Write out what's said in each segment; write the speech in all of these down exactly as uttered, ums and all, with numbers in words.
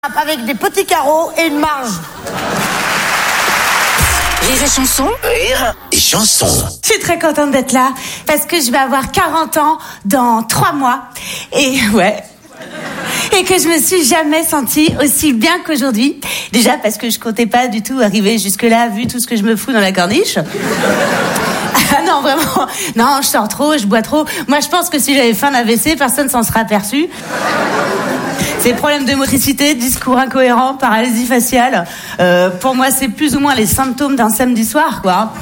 Avec des petits carreaux et une marge. Rire et chanson. Rire et chanson. Je suis très contente d'être là parce que je vais avoir quarante ans dans trois mois. Et ouais. Et que je me suis jamais sentie aussi bien qu'aujourd'hui. Déjà parce que je comptais pas du tout arriver jusque-là vu tout ce que je me fous dans la corniche. Ah non, vraiment. Non, je sors trop, je bois trop. Moi, je pense que si j'avais fait un A V C, personne s'en serait aperçu. C'est problèmes de motricité, discours incohérent, paralysie faciale. Euh, pour moi, c'est plus ou moins les symptômes d'un samedi soir, quoi.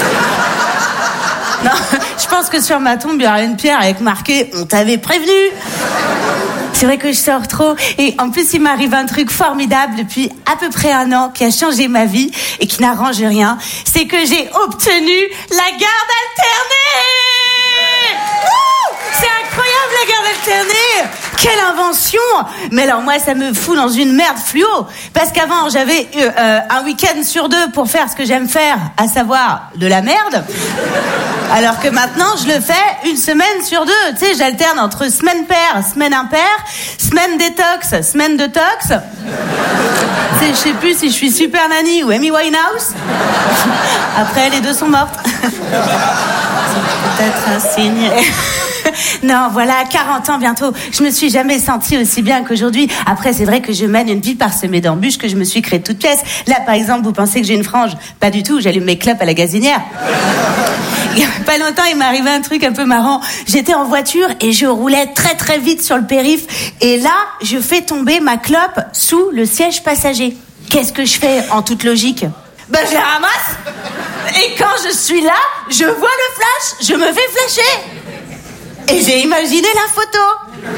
Non, je pense que sur ma tombe, il y aura une pierre avec marqué « On t'avait prévenu ». C'est vrai que je sors trop. Et en plus, il m'arrive un truc formidable depuis à peu près un an qui a changé ma vie et qui n'arrange rien. C'est que j'ai obtenu la garde alternée. Wouh, c'est incroyable, la garde alternée. Quelle invention! Mais alors moi, ça me fout dans une merde fluo. Parce qu'avant, j'avais eu euh, un week-end sur deux pour faire ce que j'aime faire, à savoir de la merde. Alors que maintenant, je le fais une semaine sur deux. Tu sais, j'alterne entre semaine paire, semaine impaire, semaine détox, semaine de tox. Tu sais, je sais plus si je suis Super Nanny ou Amy Winehouse. Après, les deux sont mortes. C'est peut-être un signe. Non, voilà, quarante ans bientôt. Je me suis jamais sentie aussi bien qu'aujourd'hui. Après, c'est vrai que je mène une vie parsemée d'embûches que je me suis créée de toutes pièces. Là, par exemple, vous pensez que j'ai une frange? Pas du tout, j'allume mes clopes à la gazinière. Il y a pas longtemps, il m'est arrivé un truc un peu marrant. J'étais en voiture et je roulais très très vite sur le périph'. Et là, je fais tomber ma clope sous le siège passager. Qu'est-ce que je fais en toute logique? Ben, je la ramasse. Et quand je suis là, je vois le flash, je me fais flasher. Et j'ai imaginé la photo.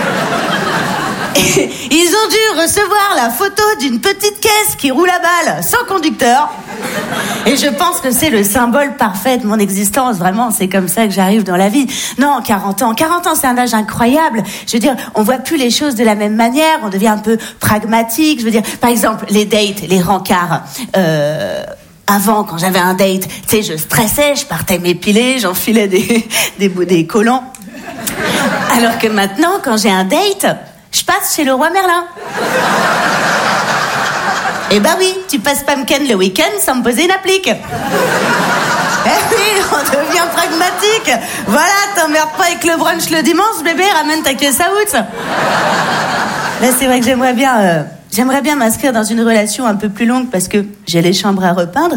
Et ils ont dû recevoir la photo d'une petite caisse qui roule à balle, sans conducteur. Et je pense que c'est le symbole parfait de mon existence. Vraiment, c'est comme ça que j'arrive dans la vie. Non, quarante ans. quarante ans, c'est un âge incroyable. Je veux dire, on voit plus les choses de la même manière. On devient un peu pragmatique. Je veux dire, par exemple, les dates, les rencarts. Euh... Avant, quand j'avais un date, tu sais, je stressais, je partais m'épiler, j'enfilais des, des, des collants. Alors que maintenant, quand j'ai un date, je passe chez le roi Merlin. Eh ben oui, tu passes pas me ken le week-end sans me poser une applique. Eh oui, on devient pragmatique. Voilà, t'emmerdes pas avec le brunch le dimanche, bébé, ramène ta caisse à out. Là, c'est vrai que j'aimerais bien... Euh, J'aimerais bien m'inscrire dans une relation un peu plus longue parce que j'ai les chambres à repeindre.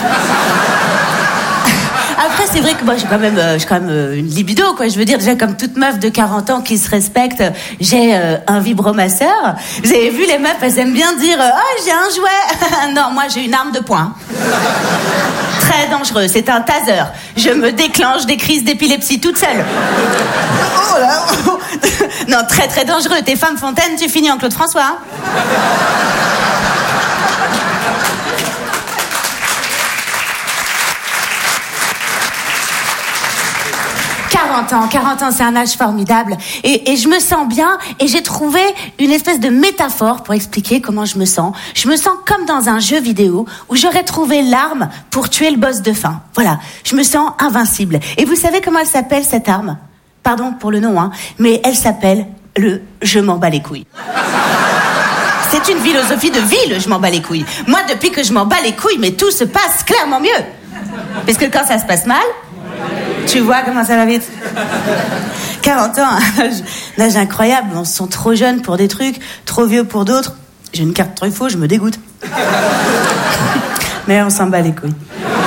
Après, c'est vrai que moi, j'ai quand même, euh, j'ai quand même euh, une libido, quoi. Je veux dire, déjà, comme toute meuf de quarante ans qui se respecte, j'ai euh, un vibromasseur. Vous avez vu, les meufs, elles aiment bien dire euh, « Oh, j'ai un jouet !» Non, moi, j'ai une arme de poing. Très dangereux, c'est un taser. Je me déclenche des crises d'épilepsie toute seule. Oh là. Non, très très dangereux. T'es femme fontaine, tu finis en Claude François. Hein. quarante ans, quarante ans, c'est un âge formidable. Et, et je me sens bien et j'ai trouvé une espèce de métaphore pour expliquer comment je me sens. Je me sens comme dans un jeu vidéo où j'aurais trouvé l'arme pour tuer le boss de fin. Voilà, je me sens invincible. Et vous savez comment elle s'appelle, cette arme? Pardon pour le nom, hein, mais elle s'appelle le « je m'en bats les couilles ». C'est une philosophie de vie, le « je m'en bats les couilles ». Moi, depuis que je m'en bats les couilles, mais tout se passe clairement mieux. Parce que quand ça se passe mal... Tu vois comment ça va vite. quarante ans, un âge, un âge incroyable. On se sent trop jeune pour des trucs, trop vieux pour d'autres. J'ai une carte Truffaut, je me dégoûte. Mais on s'en bat les couilles.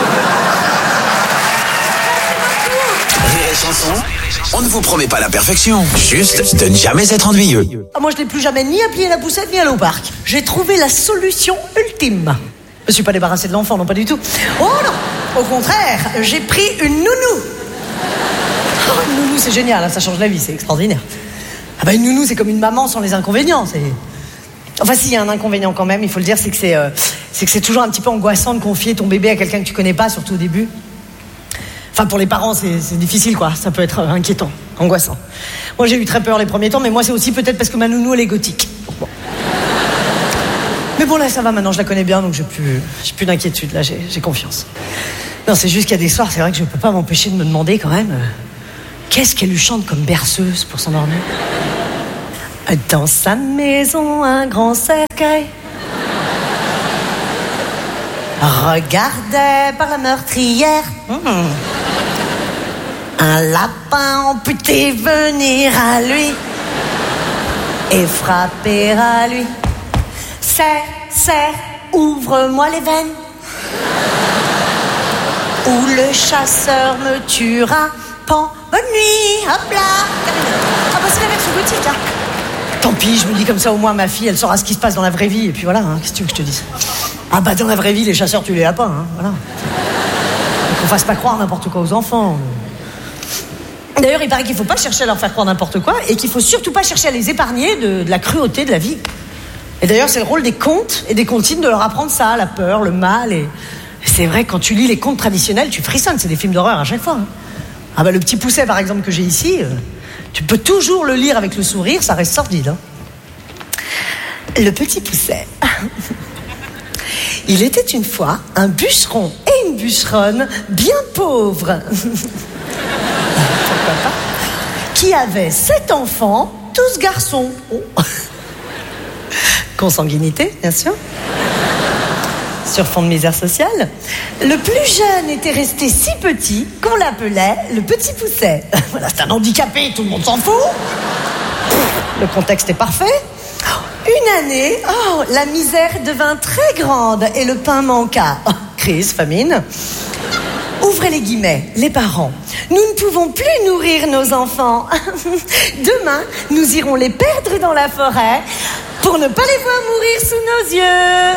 Rire et chanson, on ne vous promet pas la perfection, juste de ne jamais être ennuyeux. Ah, moi, je n'ai plus jamais ni appuyé la poussette, ni allé au parc. J'ai trouvé la solution ultime. Je ne suis pas débarrassée de l'enfant, non, pas du tout. Oh non, au contraire, j'ai pris une nounou. Oh, une nounou, c'est génial, hein, ça change la vie, c'est extraordinaire. Ah bah une nounou, c'est comme une maman sans les inconvénients. C'est... Enfin, s'il y a un inconvénient quand même, il faut le dire, c'est que c'est, euh, c'est que c'est toujours un petit peu angoissant de confier ton bébé à quelqu'un que tu connais pas, surtout au début. Enfin, pour les parents, c'est, c'est difficile, quoi. Ça peut être inquiétant, angoissant. Moi, j'ai eu très peur les premiers temps, mais moi, c'est aussi peut-être parce que ma nounou, elle est gothique. Bon. Mais bon, là, ça va, maintenant, je la connais bien, donc j'ai plus, j'ai plus d'inquiétude, là, j'ai, j'ai confiance. Non, c'est juste qu'il y a des soirs, c'est vrai que je peux pas m'empêcher de me demander, quand même, euh, qu'est-ce qu'elle lui chante comme berceuse pour s'endormir? Dans sa maison, un grand cercueil regardait par la meurtrière mmh. un lapin amputé venir à lui et frapper à lui. Serre, serre, ouvre-moi les veines, ou le chasseur me tuera. Pan, bonne nuit, hop là. Ah bah c'est la version gothique, hein. Tant pis, je me dis comme ça, au moins ma fille, elle saura ce qui se passe dans la vraie vie, et puis voilà, hein, qu'est-ce que tu veux que je te dise? Ah bah dans la vraie vie, les chasseurs tuent les lapins, hein, voilà. Qu'on fasse pas croire n'importe quoi aux enfants. D'ailleurs, il paraît qu'il faut pas chercher à leur faire croire n'importe quoi, et qu'il faut surtout pas chercher à les épargner de, de la cruauté de la vie. Et d'ailleurs, c'est le rôle des contes et des comptines de leur apprendre ça, la peur, le mal, et... C'est vrai, quand tu lis les contes traditionnels, tu frissonnes, c'est des films d'horreur à chaque fois. Hein. Ah bah le Petit Pousset, par exemple, que j'ai ici, euh, tu peux toujours le lire avec le sourire, ça reste sordide. Hein. Le Petit Pousset. Il était une fois un bûcheron et une bûcheronne bien pauvres. Pourquoi pas, qui avaient sept enfants, tous garçons. Oh. Consanguinité, bien sûr. Sur fond de misère sociale, le plus jeune était resté si petit qu'on l'appelait le Petit Pousset. Voilà, c'est un handicapé, tout le monde s'en fout. Le contexte est parfait. Une année, oh, la misère devint très grande et le pain manqua. Oh, crise, famine. Ouvrez les guillemets, les parents. Nous ne pouvons plus nourrir nos enfants. Demain, nous irons les perdre dans la forêt pour ne pas les voir mourir sous nos yeux.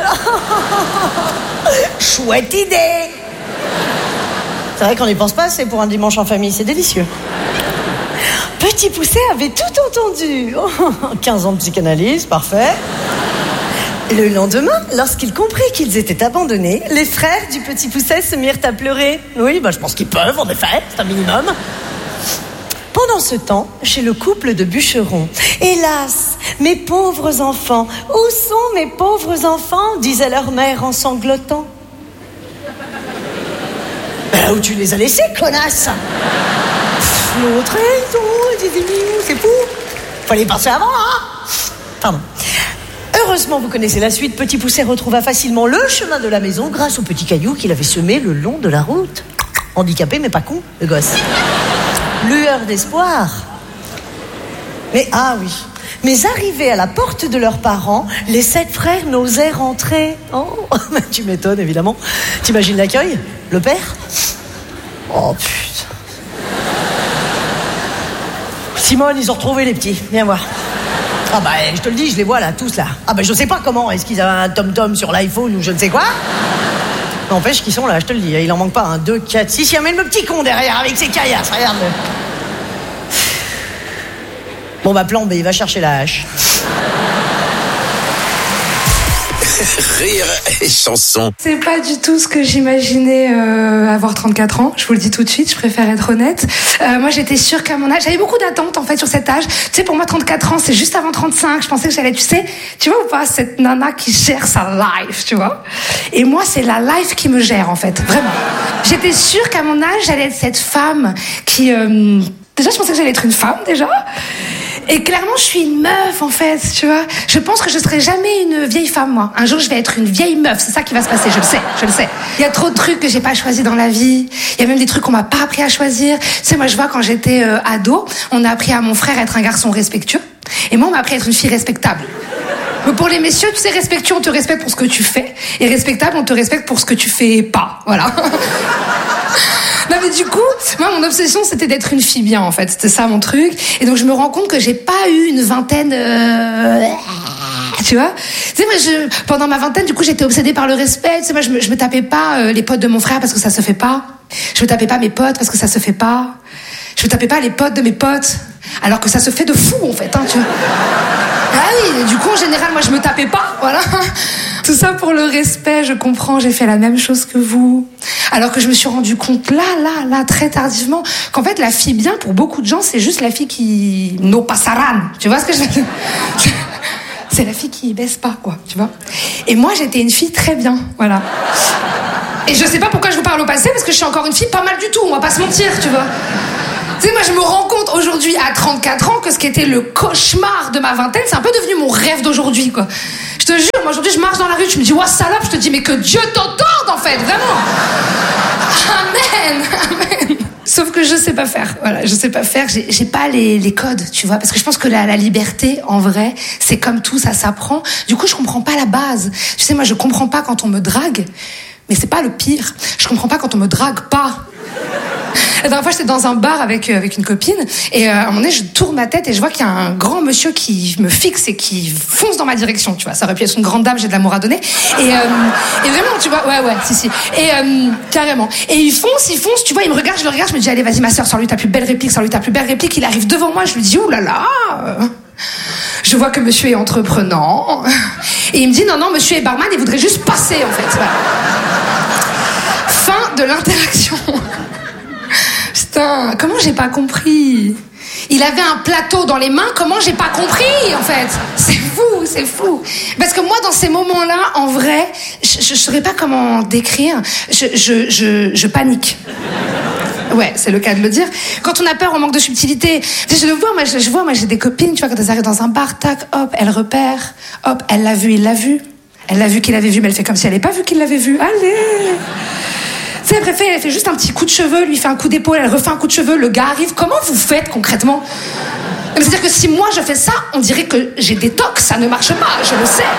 Chouette idée. C'est vrai qu'on n'y pense pas, c'est pour un dimanche en famille, c'est délicieux. Petit Pousset avait tout entendu. quinze ans de psychanalyse, parfait. Le lendemain, lorsqu'il comprit qu'ils étaient abandonnés, les frères du Petit Pousset se mirent à pleurer. Oui, bah, je pense qu'ils peuvent, en effet, c'est un minimum. Pendant ce temps, chez le couple de bûcherons, hélas, mes pauvres enfants, où sont mes pauvres enfants, disait leur mère en sanglotant. Ben là où tu les as laissés, connasse. L'autre, ils ont des émions, c'est fou. Fallait y penser avant, hein. Pardon. Heureusement, vous connaissez la suite. Petit Pousset retrouva facilement le chemin de la maison grâce aux petits cailloux qu'il avait semés le long de la route. Handicapé, mais pas con, le gosse. Lueur d'espoir. Mais ah oui. Mais arrivés à la porte de leurs parents, les sept frères n'osaient rentrer. Oh, tu m'étonnes, évidemment. T'imagines l'accueil? Le père? Oh, putain. Simone, ils ont retrouvé les petits. Viens voir. Ah bah, je te le dis, je les vois là, tous là. Ah bah, je sais pas comment. Est-ce qu'ils avaient un tom-tom sur l'iPhone ou je ne sais quoi? N'empêche qu'ils sont là, je te le dis. Il en manque pas un, deux, quatre, six. Il y a même le petit con derrière avec ses caillasses, regarde-le. Bon bah, plan B, il va chercher la hache. Rire et chanson. C'est pas du tout ce que j'imaginais euh, avoir trente-quatre ans. Je vous le dis tout de suite, je préfère être honnête. Euh, moi, j'étais sûre qu'à mon âge, j'avais beaucoup d'attentes en fait sur cet âge. Tu sais, pour moi, trente-quatre ans, c'est juste avant trente-cinq. Je pensais que j'allais, tu sais, tu vois ou pas, cette nana qui gère sa life, tu vois. Et moi, c'est la life qui me gère en fait, vraiment. J'étais sûre qu'à mon âge, j'allais être cette femme qui... Euh... Déjà, je pensais que j'allais être une femme déjà. Et clairement, je suis une meuf, en fait, tu vois. Je pense que je serai jamais une vieille femme, moi. Un jour, je vais être une vieille meuf. C'est ça qui va se passer, je le sais, je le sais. Il y a trop de trucs que j'ai pas choisis dans la vie. Il y a même des trucs qu'on m'a pas appris à choisir. Tu sais, moi, je vois, quand j'étais euh, ado, on a appris à mon frère à être un garçon respectueux. Et moi, on m'a appris à être une fille respectable. Mais pour les messieurs, tu sais, respectueux, on te respecte pour ce que tu fais. Et respectable, on te respecte pour ce que tu fais pas. Voilà. Non mais du coup, moi mon obsession c'était d'être une fille bien en fait, c'était ça mon truc. Et donc je me rends compte que j'ai pas eu une vingtaine, euh... tu vois. Tu sais moi je, pendant ma vingtaine du coup j'étais obsédée par le respect. Tu sais moi je me, je me tapais pas euh, les potes de mon frère parce que ça se fait pas. Je me tapais pas mes potes parce que ça se fait pas. Je me tapais pas les potes de mes potes alors que ça se fait de fou en fait, hein, tu vois. Ah oui, du coup en général moi je me tapais pas, voilà. Tout ça pour le respect, je comprends, j'ai fait la même chose que vous. Alors que je me suis rendu compte là, là, là, très tardivement, qu'en fait la fille bien pour beaucoup de gens c'est juste la fille qui no pasaran, tu vois ce que je veux dire? C'est la fille qui baisse pas quoi, tu vois. Et moi j'étais une fille très bien, voilà. Et je sais pas pourquoi je vous parle au passé parce que je suis encore une fille pas mal du tout, on va pas se mentir, tu vois. Tu sais, moi, je me rends compte aujourd'hui, à trente-quatre ans, que ce qui était le cauchemar de ma vingtaine, c'est un peu devenu mon rêve d'aujourd'hui, quoi. Je te jure, moi, aujourd'hui, je marche dans la rue, je me dis, ouah, salope, je te dis, mais que Dieu t'entende, en fait, vraiment. Amen, amen. Sauf que je sais pas faire, voilà, je sais pas faire, j'ai, j'ai pas les, les codes, tu vois, parce que je pense que la, la liberté, en vrai, c'est comme tout, ça s'apprend. Du coup, je comprends pas la base. Tu sais, moi, je comprends pas quand on me drague, mais c'est pas le pire. Je comprends pas quand on me drague pas. La dernière fois, j'étais dans un bar avec, euh, avec une copine, et euh, à un moment donné, je tourne ma tête et je vois qu'il y a un grand monsieur qui me fixe et qui fonce dans ma direction, tu vois. Ça aurait pu être une grande dame, j'ai de l'amour à donner. Et, euh, et vraiment, tu vois, ouais, ouais, si, si. Et euh, carrément. Et il fonce, il fonce, tu vois, il me regarde, je le regarde, je me dis, allez, vas-y, ma sœur, sors-lui ta plus belle réplique, sors-lui ta plus belle réplique. Il arrive devant moi, je lui dis, ouh là là. Je vois que monsieur est entreprenant. Et il me dit, non, non, monsieur est barman, il voudrait juste passer, en fait. Voilà. Fin de l'interaction. Putain, comment j'ai pas compris? Il avait un plateau dans les mains, comment j'ai pas compris, en fait? C'est fou, c'est fou. Parce que moi, dans ces moments-là, en vrai, je, je saurais pas comment décrire. Je, je, je, je panique. Ouais, c'est le cas de le dire. Quand on a peur, on manque de subtilité. Je le vois, moi, je, je vois, moi, j'ai des copines, tu vois, quand elles arrivent dans un bar, tac, hop, elles repèrent, hop, elle l'a vu, il l'a vu. Elle l'a vu qu'il l'avait vu, mais elle fait comme si elle n'avait pas vu qu'il l'avait vu. Allez! Tu sais, elle fait, elle fait juste un petit coup de cheveux, lui fait un coup d'épaule, elle refait un coup de cheveux, le gars arrive. Comment vous faites concrètement? C'est-à-dire que si moi je fais ça, on dirait que j'ai des tocs, ça ne marche pas, je le sais.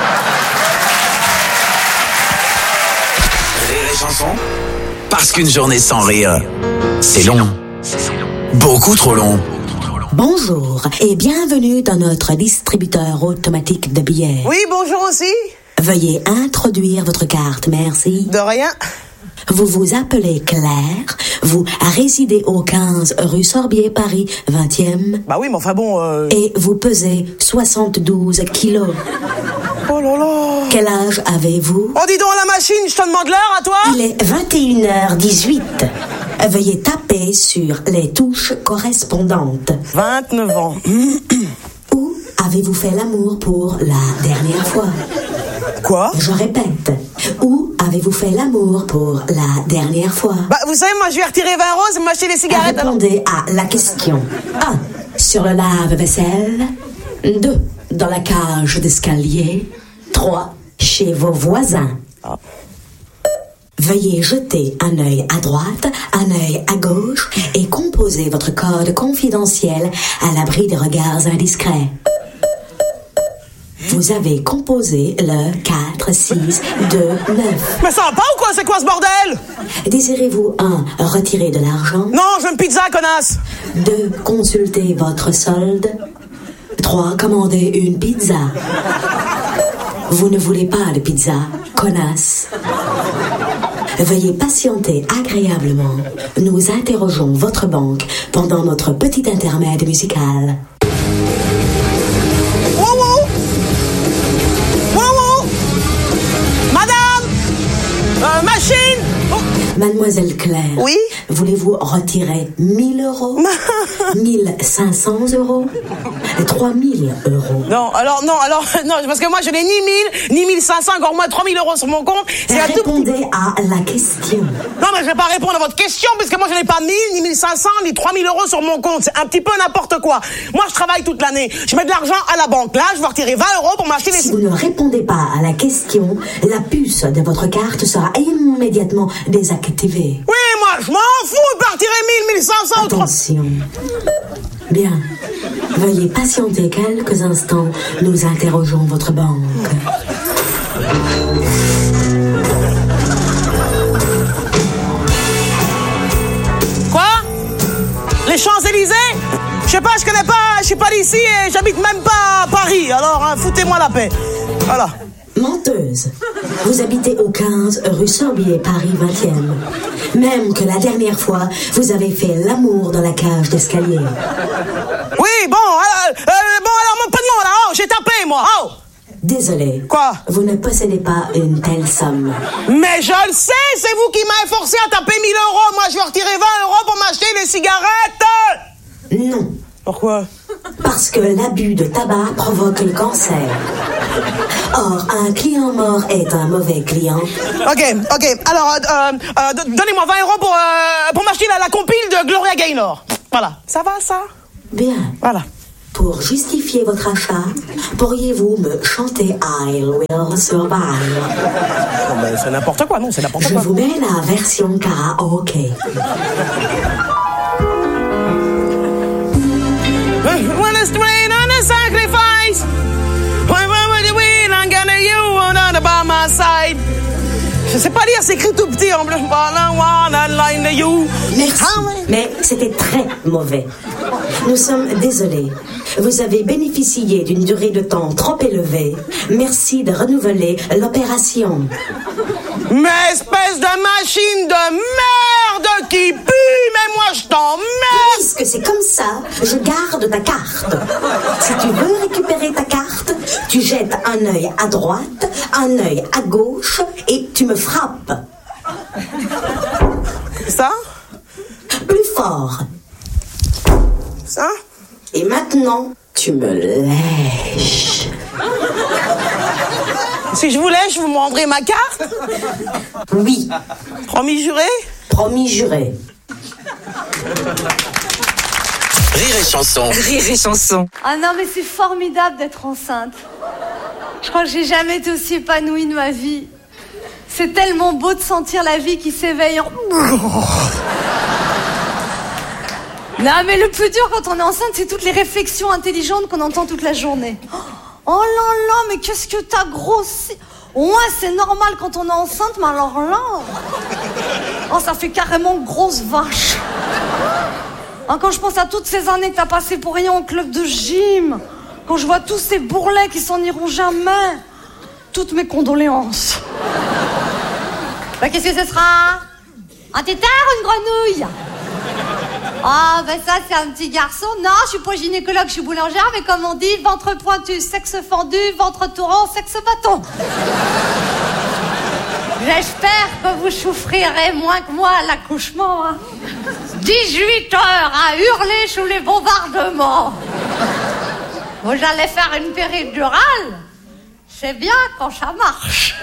Rire et chanson. Parce qu'une journée sans rire, c'est long. Beaucoup trop long. Bonjour et bienvenue dans notre distributeur automatique de billets. Oui, bonjour aussi. Veuillez introduire votre carte, merci. De rien. Vous vous appelez Claire, vous résidez au quinze rue Sorbier, Paris vingtième. Bah oui, mais enfin bon... Euh... Et vous pesez soixante-douze kilos. Oh là là. Quel âge avez-vous? Oh, dis donc, la machine, je te demande l'heure à toi. Il est vingt et une heures dix-huit. Veuillez taper sur les touches correspondantes. vingt-neuf ans. Où avez-vous fait l'amour pour la dernière fois? Quoi? Je répète. Où avez-vous fait l'amour pour la dernière fois? Bah, vous savez, moi, je vais retirer vingt euros et m'acheter des cigarettes. Répondez alors à la question. un. Sur le lave-vaisselle. deux. Dans la cage d'escalier. trois. Chez vos voisins. Ah. Veuillez jeter un œil à droite, un œil à gauche et composez votre code confidentiel à l'abri des regards indiscrets. Vous avez composé le quatre, six, deux, neuf. Mais ça va pas ou quoi? C'est quoi ce bordel? Désirez-vous un. Retirer de l'argent? Non, je veux une pizza, connasse. deux. Consulter votre solde. trois. Commander une pizza. Vous ne voulez pas de pizza, connasse. Veuillez patienter agréablement. Nous interrogeons votre banque pendant notre petit intermède musical. Wow, wow. Wow, wow. Madame. Euh, machine. Oh. Mademoiselle Claire. Oui? Voulez-vous retirer mille euros? mille cinq cents euros? trois mille euros? Non, alors, non, alors, non, parce que moi, je n'ai ni mille, ni mille cinq cents, encore moins trois mille euros sur mon compte. C'est un tout... Répondez à la question. Non, mais je vais pas répondre à votre question, puisque moi, je n'ai pas mille, ni mille cinq cents, ni trois mille euros sur mon compte. C'est un petit peu n'importe quoi. Moi, je travaille toute l'année. Je mets de l'argent à la banque. Là, je vais retirer vingt euros pour m'acheter des... Si vous ne répondez pas à la question, la puce de votre carte sera immédiatement désactivée. Oui, moi, je m'en fous de retirer mille, mille cinq cents. Attention. Bien. Veuillez patienter quelques instants. Nous interrogeons votre banque. Quoi? Les Champs-Élysées? Je sais pas, je connais pas, je suis pas d'ici et j'habite même pas à Paris. Alors, hein, foutez-moi la paix. Voilà. Menteuse. Vous habitez au quinze rue Sorbier, Paris vingtième. Même que la dernière fois, vous avez fait l'amour dans la cage d'escalier. Oui, bon, euh, euh, bon, alors mon pognon, là, oh, j'ai tapé, moi, oh. Désolé. Quoi? Vous ne possédez pas une telle somme. Mais je le sais, c'est vous qui m'avez forcé à taper mille euros. Moi, je vais retirer vingt euros pour m'acheter des cigarettes. Non. Pourquoi? Parce que l'abus de tabac provoque le cancer. Or, un client mort est un mauvais client. Ok, ok. Alors, euh, euh, donnez-moi vingt euros pour, euh, pour m'acheter la, la compile de Gloria Gaynor. Voilà, ça va ça? Bien. Voilà. Pour justifier votre achat, pourriez-vous me chanter I Will Survive? Non, mais c'est n'importe quoi, non, c'est n'importe Je quoi. vous mets la version karaoké. When it's rain on the sacrifice, when we're the win, I'm gonna you on by my side. Je sais pas lire, c'est écrit tout petit en bleu. Merci, mais c'était très mauvais. Nous sommes désolés. Vous avez bénéficié d'une durée de temps trop élevée. Merci de renouveler l'opération. Mais espèce de machine de merde qui pue, mais moi je t'emmerde. Puisque c'est comme ça, je garde ta carte. Si tu veux récupérer ta carte, tu jettes un œil à droite, un œil à gauche et tu me frappes. Ça? Plus fort. Ça? Et maintenant, tu me lèches. Si je vous lèche, vous me rendrez ma carte? Oui. Promis juré? Promis juré. Rire et chanson. Rire et chanson. Ah non, mais c'est formidable d'être enceinte. Je crois que j'ai jamais été aussi épanouie de ma vie. C'est tellement beau de sentir la vie qui s'éveille en... Non, mais le plus dur quand on est enceinte, c'est toutes les réflexions intelligentes qu'on entend toute la journée. Oh là là, mais qu'est-ce que t'as grossi? Ouais, c'est normal quand on est enceinte, mais alors là... Oh, ça fait carrément grosse vache. Hein, quand je pense à toutes ces années que t'as passées pour rien au club de gym, quand je vois tous ces bourrelets qui s'en iront jamais, toutes mes condoléances. Bah, qu'est-ce que ce sera? Un tétard ou une grenouille? Ah, ben ça, c'est un petit garçon. Non, je suis pas gynécologue, je suis boulangère, mais comme on dit, ventre pointu, sexe fendu, ventre tourant, sexe bâton. J'espère que vous souffrirez moins que moi à l'accouchement. Hein. dix-huit heures à hurler sous les bombardements. Bon, j'allais faire une péridurale. C'est bien quand ça marche.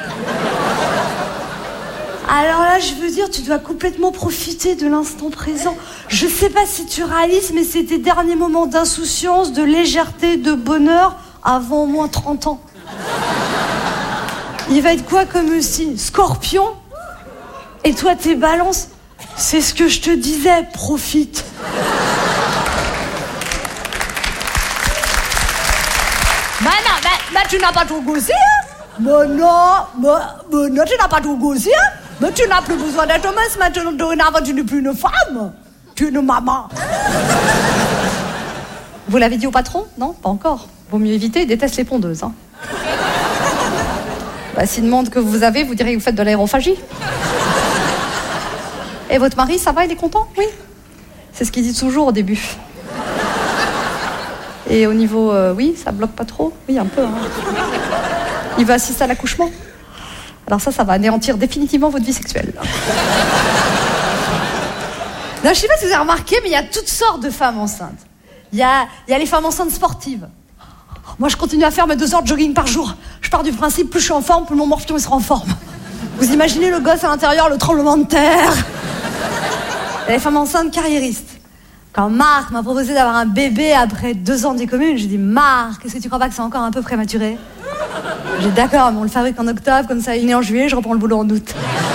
Alors là, je veux dire, tu dois complètement profiter de l'instant présent. Je sais pas si tu réalises, mais c'est tes derniers moments d'insouciance, de légèreté, de bonheur avant au moins trente ans. Il va être quoi comme aussi? Scorpion? Et toi, t'es balance? C'est ce que je te disais, profite. Bah non, bah, bah tu n'as pas tout goûté, hein? Bah non, bah, bah non, tu n'as pas tout goûté, hein? Mais tu n'as plus besoin d'être mince, maintenant, dorénavant, tu n'es plus une femme. Tu es une maman. Vous l'avez dit au patron? Non, pas encore. Vaut mieux éviter, il déteste les pondeuses, hein. Bah, s'il demande que vous avez, vous direz que vous faites de l'aérophagie. Et votre mari, ça va, il est content? Oui. C'est ce qu'il dit toujours au début. Et au niveau, euh, oui, ça bloque pas trop? Oui, un peu, hein. Il va assister à l'accouchement? Alors ça, ça va anéantir définitivement votre vie sexuelle. Non, je sais pas si vous avez remarqué, mais il y a toutes sortes de femmes enceintes. Il y a, il y a les femmes enceintes sportives. Moi, je continue à faire mes deux heures de jogging par jour. Je pars du principe, plus je suis en forme, plus mon morpion il sera en forme. Vous imaginez le gosse à l'intérieur, le tremblement de terre. Il y a les femmes enceintes carriéristes. Quand Marc m'a proposé d'avoir un bébé après deux ans des communes, j'ai dit, Marc, est-ce que tu crois pas que c'est encore un peu prématuré? J'ai dit, d'accord, mais on le fabrique en octobre, comme ça, il est né en juillet, je reprends le boulot en août.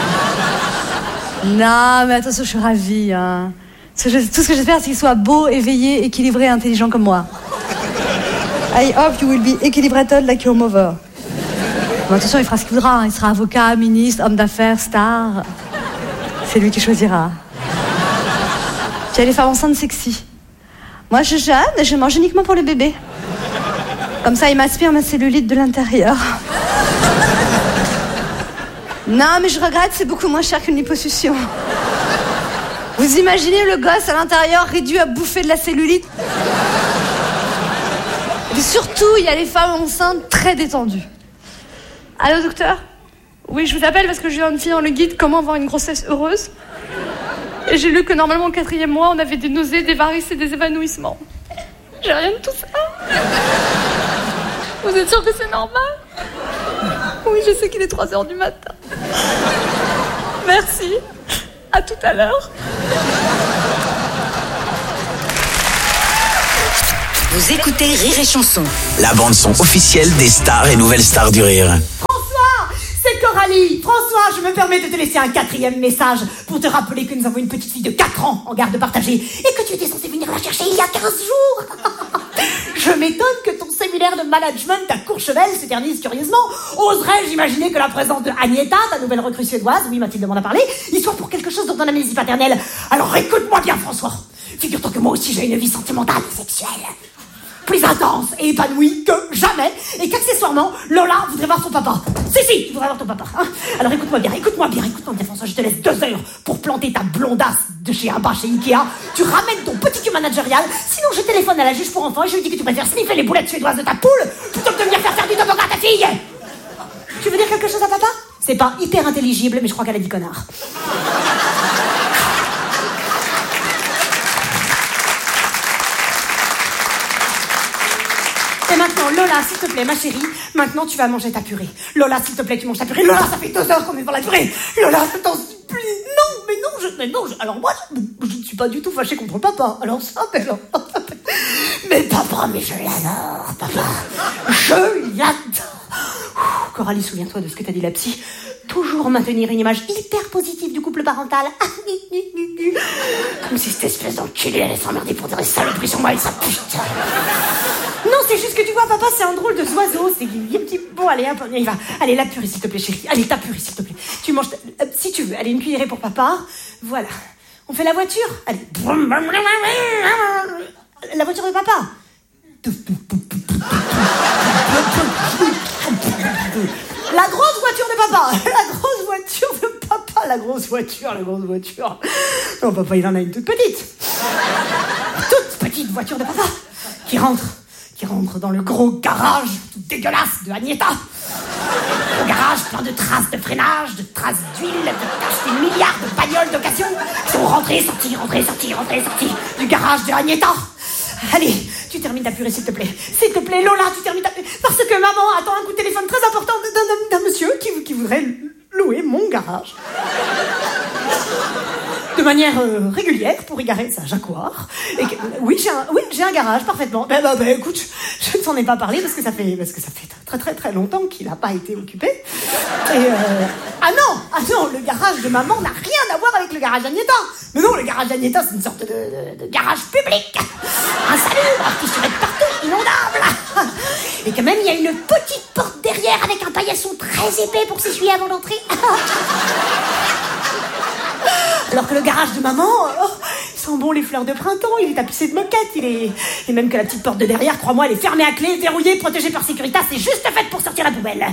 Non, mais attention, je suis ravie. Hein. Tout ce que j'espère, c'est qu'il soit beau, éveillé, équilibré, intelligent comme moi. I hope you will be équilibrated like your mother. Bon, attention, il fera ce qu'il voudra. Hein. Il sera avocat, ministre, homme d'affaires, star. C'est lui qui choisira. Tu as les femmes enceintes sexy. Moi, je suis jeune et je mange uniquement pour le bébé. Comme ça, il m'aspire ma cellulite de l'intérieur. Non, mais je regrette, c'est beaucoup moins cher qu'une liposuction. Vous imaginez le gosse à l'intérieur réduit à bouffer de la cellulite? Et surtout, il y a les femmes enceintes très détendues. Allô, docteur? Oui, je vous appelle parce que je viens de finir le guide « Comment avoir une grossesse heureuse ». Et j'ai lu que normalement, au quatrième mois, on avait des nausées, des varices et des évanouissements. J'ai rien de tout ça. Vous êtes sûr que c'est normal? Oui, je sais qu'il est trois heures du matin. Merci. À tout à l'heure. Vous écoutez Rire et Chanson. La bande-son officielle des stars et nouvelles stars du rire. François, c'est Coralie. François, je me permets de te laisser un quatrième message pour te rappeler que nous avons une petite fille de quatre ans en garde partagée et que tu étais censé venir la chercher il y a quinze jours. Je m'étonne que ton séminaire de management à Courchevel s'éternise curieusement. Oserais-je imaginer que la présence de Agneta, ta nouvelle recrue suédoise, oui Mathilde m'en a parlé, y soit pour quelque chose dans ton amnésie paternelle. Alors écoute-moi bien François. Figure-toi que moi aussi j'ai une vie sentimentale et sexuelle. Plus intense et épanouie que jamais, et qu'accessoirement, Lola voudrait voir son papa. Si, si, tu voudrais voir ton papa. Hein. Alors écoute-moi bien, écoute-moi bien, écoute-moi bien, François, je te laisse deux heures pour planter ta blondasse de chez Abba, chez Ikea. Tu ramènes ton petit cul managérial, sinon je téléphone à la juge pour enfants et je lui dis que tu préfères sniffer les boulettes suédoises de ta poule plutôt que de venir faire faire du toboggan à ta fille. Tu veux dire quelque chose à papa? C'est pas hyper intelligible, mais je crois qu'elle a dit connard. Et maintenant, Lola, s'il te plaît, ma chérie, maintenant tu vas manger ta purée. Lola, s'il te plaît, tu manges ta purée. Lola, ça fait deux heures qu'on est devant la purée. Lola, je t'en supplie. Non, mais non, je, mais non, je, alors moi, je, je ne suis pas du tout fâchée contre papa. Alors ça, mais non. Mais papa, mais je l'adore, papa. Je l'adore. Coralie, souviens-toi de ce que t'as dit la psy. Toujours maintenir une image hyper positive du couple parental. Comme si cette espèce d'enculé allait s'emmerder pour dire des saloperies sur moi et sa putain. Non, c'est juste que tu vois, papa, c'est un drôle de oiseau. C'est un petit... Bon, allez, hop, on y va. Allez, la purée, s'il te plaît, chérie. Allez, ta purée, s'il te plaît. Tu manges... Ta... Euh, si tu veux, allez, une cuillerée pour papa. Voilà. On fait la voiture. Allez. La voiture de papa. La grosse voiture de papa. La grosse voiture de papa. La grosse voiture, la grosse voiture. Non, papa, il en a une toute petite. Toute petite voiture de papa. Qui rentre. Qui rentre dans le gros garage tout dégueulasse de Agneta. Le garage plein de traces de freinage, de traces d'huile, de taches des milliards de bagnoles d'occasion qui sont rentrées, sorties, rentrées, sorties, rentrées, sorties du garage de Agneta. Allez, tu termines ta purée, s'il te plaît. S'il te plaît, Lola, tu termines ta purée. Parce que maman attend un coup de téléphone très important d'un, d'un, d'un monsieur qui, qui voudrait louer mon garage. De manière euh, régulière pour y garer sa Jaguar. Et que, oui, j'ai un, oui, j'ai un garage, parfaitement. Ben, ben, ben écoute, je, je ne t'en ai pas parlé parce que ça fait, parce que ça fait très très très longtemps qu'il n'a pas été occupé. Et euh, ah non, ah non, le garage de maman n'a rien à voir avec le garage d'Agneta. Mais non, le garage d'Agneta, c'est une sorte de, de, de garage public. Insalubre, qui se met partout, inondable. Et quand même, il y a une petite porte derrière avec un paillasson très épais pour s'essuyer avant d'entrer. Alors que le garage de maman, oh, il sent bon les fleurs de printemps, il est tapissé de moquettes, il est... Et même que la petite porte de derrière, crois-moi, elle est fermée à clé, verrouillée, protégée par Securitas, c'est juste faite pour sortir la poubelle.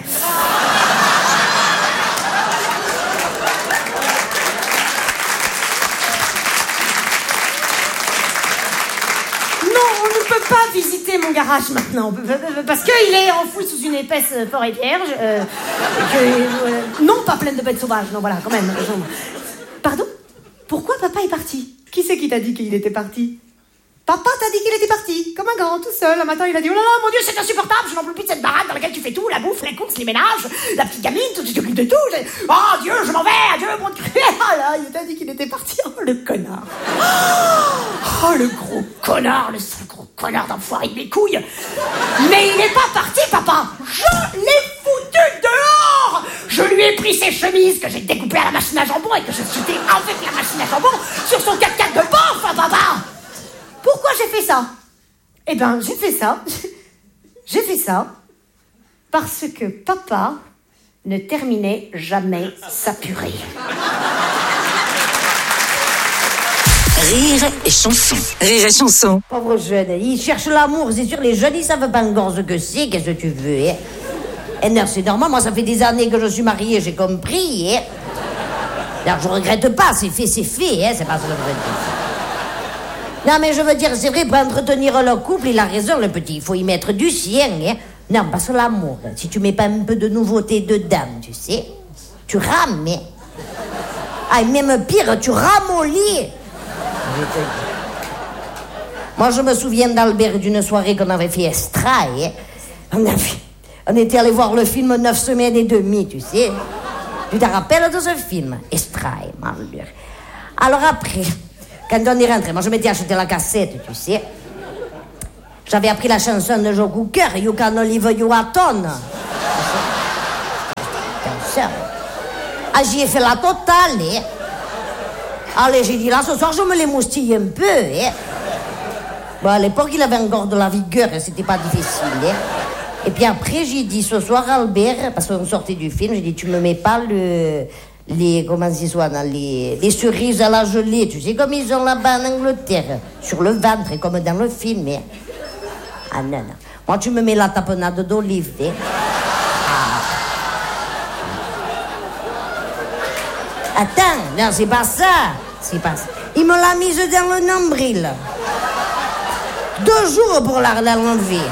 Pas visiter mon garage maintenant parce qu'il est enfoui sous une épaisse forêt vierge euh, que, euh, non pas pleine de bêtes sauvages, non voilà quand même. Pardon? Pourquoi papa est parti? Qui c'est qui t'a dit qu'il était parti? Papa t'a dit qu'il était parti, comme un grand, tout seul. Un matin, il a dit, oh là là, mon Dieu, c'est insupportable, je n'en peux plus de cette baraque dans laquelle tu fais tout, la bouffe, les courses, les ménages, la petite gamine, tout, tu t'occupes de tout. J'ai... Oh Dieu, je m'en vais, adieu, mon Dieu. Ah là, il t'a dit qu'il était parti. Oh, le connard. Oh, le gros connard, le seul gros connard d'enfoiré de mes couilles. Mais il n'est pas parti, papa. Je l'ai foutu dehors. Je lui ai pris ses chemises que j'ai découpées à la machine à jambon et que j'ai jeté avec la machine à jambon sur son quatre-quatre de bouffe, papa. Pourquoi j'ai fait ça? Eh ben, j'ai fait ça. J'ai fait ça parce que papa ne terminait jamais sa purée. Rire et chanson. Rire et chanson. Pauvre jeune, il cherche l'amour, c'est sûr, les jeunes, ils savent pas encore ce que c'est, qu'est-ce que tu veux, hein? Et non, c'est normal, moi, ça fait des années que je suis mariée, j'ai compris, hein? Alors, je regrette pas, c'est fait, c'est fait, hein, c'est pas ce que je veux dire. Non, mais je veux dire, c'est vrai, pour entretenir le couple, il a raison, le petit. Il faut y mettre du sien, hein. Non, parce que l'amour, si tu mets pas un peu de nouveauté dedans, tu sais, tu rames, hein. Ah, et même pire, tu ramollis. Moi, je me souviens d'Albert d'une soirée qu'on avait fait Extra, hein. On, avait, on était allé voir le film Neuf semaines et demie, tu sais. Tu te rappelles de ce film? Extra, hein, Albert. Alors après... Quand on est rentré, moi je m'étais acheté la cassette, tu sais. J'avais appris la chanson de Joe Cooker, You Can Live You Aton. Ah, j'y ai fait la totale, hein. Allez, j'ai dit, là, ce soir, je me les moustille un peu, hein. Bon, à l'époque, il avait encore de la vigueur, c'était pas difficile, hein. Et puis après, j'ai dit, ce soir, Albert, parce qu'on sortait du film, j'ai dit, tu me mets pas le... les... comment ça soit, les... les cerises à la gelée, tu sais, comme ils ont là-bas en Angleterre, sur le ventre, comme dans le film, hein. Ah, non, non. Moi, tu me mets la tapenade d'olive, hein. Attends, non, c'est pas ça. C'est pas ça. Il me l'a mise dans le nombril. Deux jours pour la l'enlever.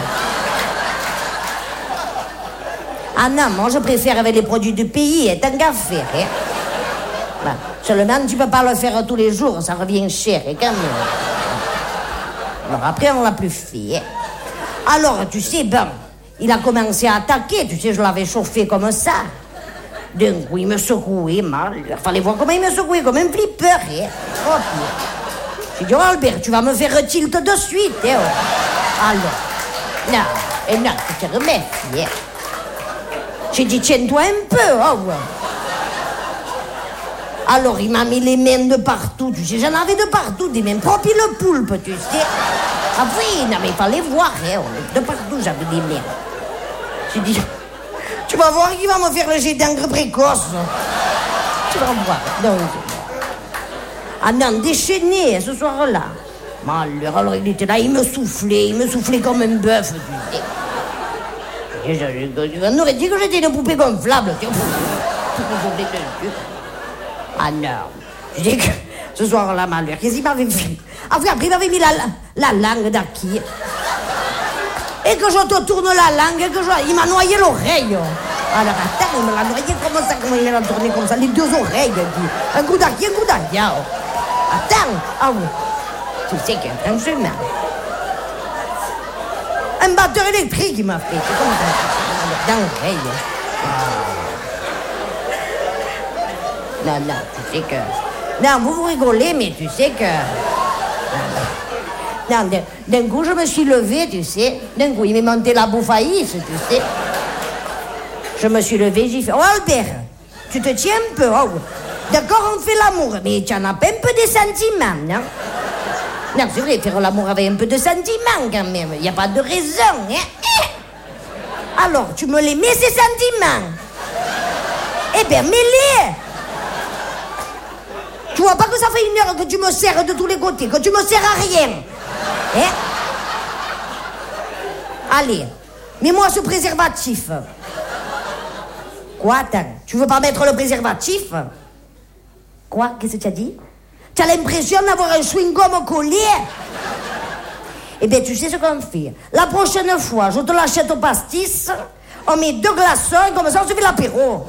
Ah non, moi je préfère avec les produits du pays, tant qu'à faire. Hein. Bah, seulement, tu peux pas le faire tous les jours, ça revient cher, hein, quand même. Alors après, on l'a plus fait. Hein. Alors, tu sais, bon, il a commencé à attaquer, tu sais, je l'avais chauffé comme ça. D'un coup, il me secouait mal. Il fallait voir comment il me secouait, comme un flipper. Hein. Oh, j'ai dit, oh, Albert, tu vas me faire tilt de suite. Hein, oh. Alors, non, et non, tu te remets. Hein. J'ai dit, tiens-toi un peu. Oh. Alors, il m'a mis les mains de partout. Tu sais, j'en avais de partout, des mains propres, le poulpe, tu sais. Ah oui, non, mais il fallait voir. Hein. De partout, j'avais des mains. J'ai dit... Tu vas voir qu'il va me faire le jet d'encre précoce. Tu vas voir. Donc, ah non, déchaîné ce soir-là. Malheur, alors il était là, il me soufflait, il me soufflait comme un bœuf. On aurait dit que j'étais une poupée gonflable. Ah non. Je dis que ce soir-là, malheur, qu'est-ce qu'il m'avait fait? Ah oui, après il m'avait mis la, la langue d'Aki. Et que je te tourne la langue, et que je... il m'a noyé l'oreille. Alors attends, il me l'a noyé comme ça, comment il l'a tourné comme ça, les deux oreilles. Un coup d'Aki, un coup d'Akia. Attends, ah oui. Tu sais que, franchement, un batteur électrique, il m'a fait. C'est comme ça, dans l'oreille. Non, non, tu sais que... Non, vous vous rigolez, mais tu sais que... Non, d'un coup, je me suis levée, tu sais. D'un coup, il m'est monté la bouffaïsse, tu sais. Je me suis levée, j'ai fait... Oh, Albert, tu te tiens un peu, oh. D'accord, on fait l'amour, mais tu en as pas un peu de sentiments, non? Non, c'est vrai, faire l'amour avec un peu de sentiments, quand même. Il n'y a pas de raison, hein? Alors, tu me les mets, ces sentiments? Eh bien, mets-les! Tu vois pas que ça fait une heure que tu me serres de tous les côtés, que tu me sers à rien? Hein? Allez, mets-moi ce préservatif. Quoi, attends? Tu veux pas mettre le préservatif? Quoi? Qu'est-ce que tu as dit? Tu as l'impression d'avoir un chewing-gum collé? Eh bien, tu sais ce qu'on fait. La prochaine fois, je te l'achète au pastis, on met deux glaçons et comme ça, on se fait l'apéro.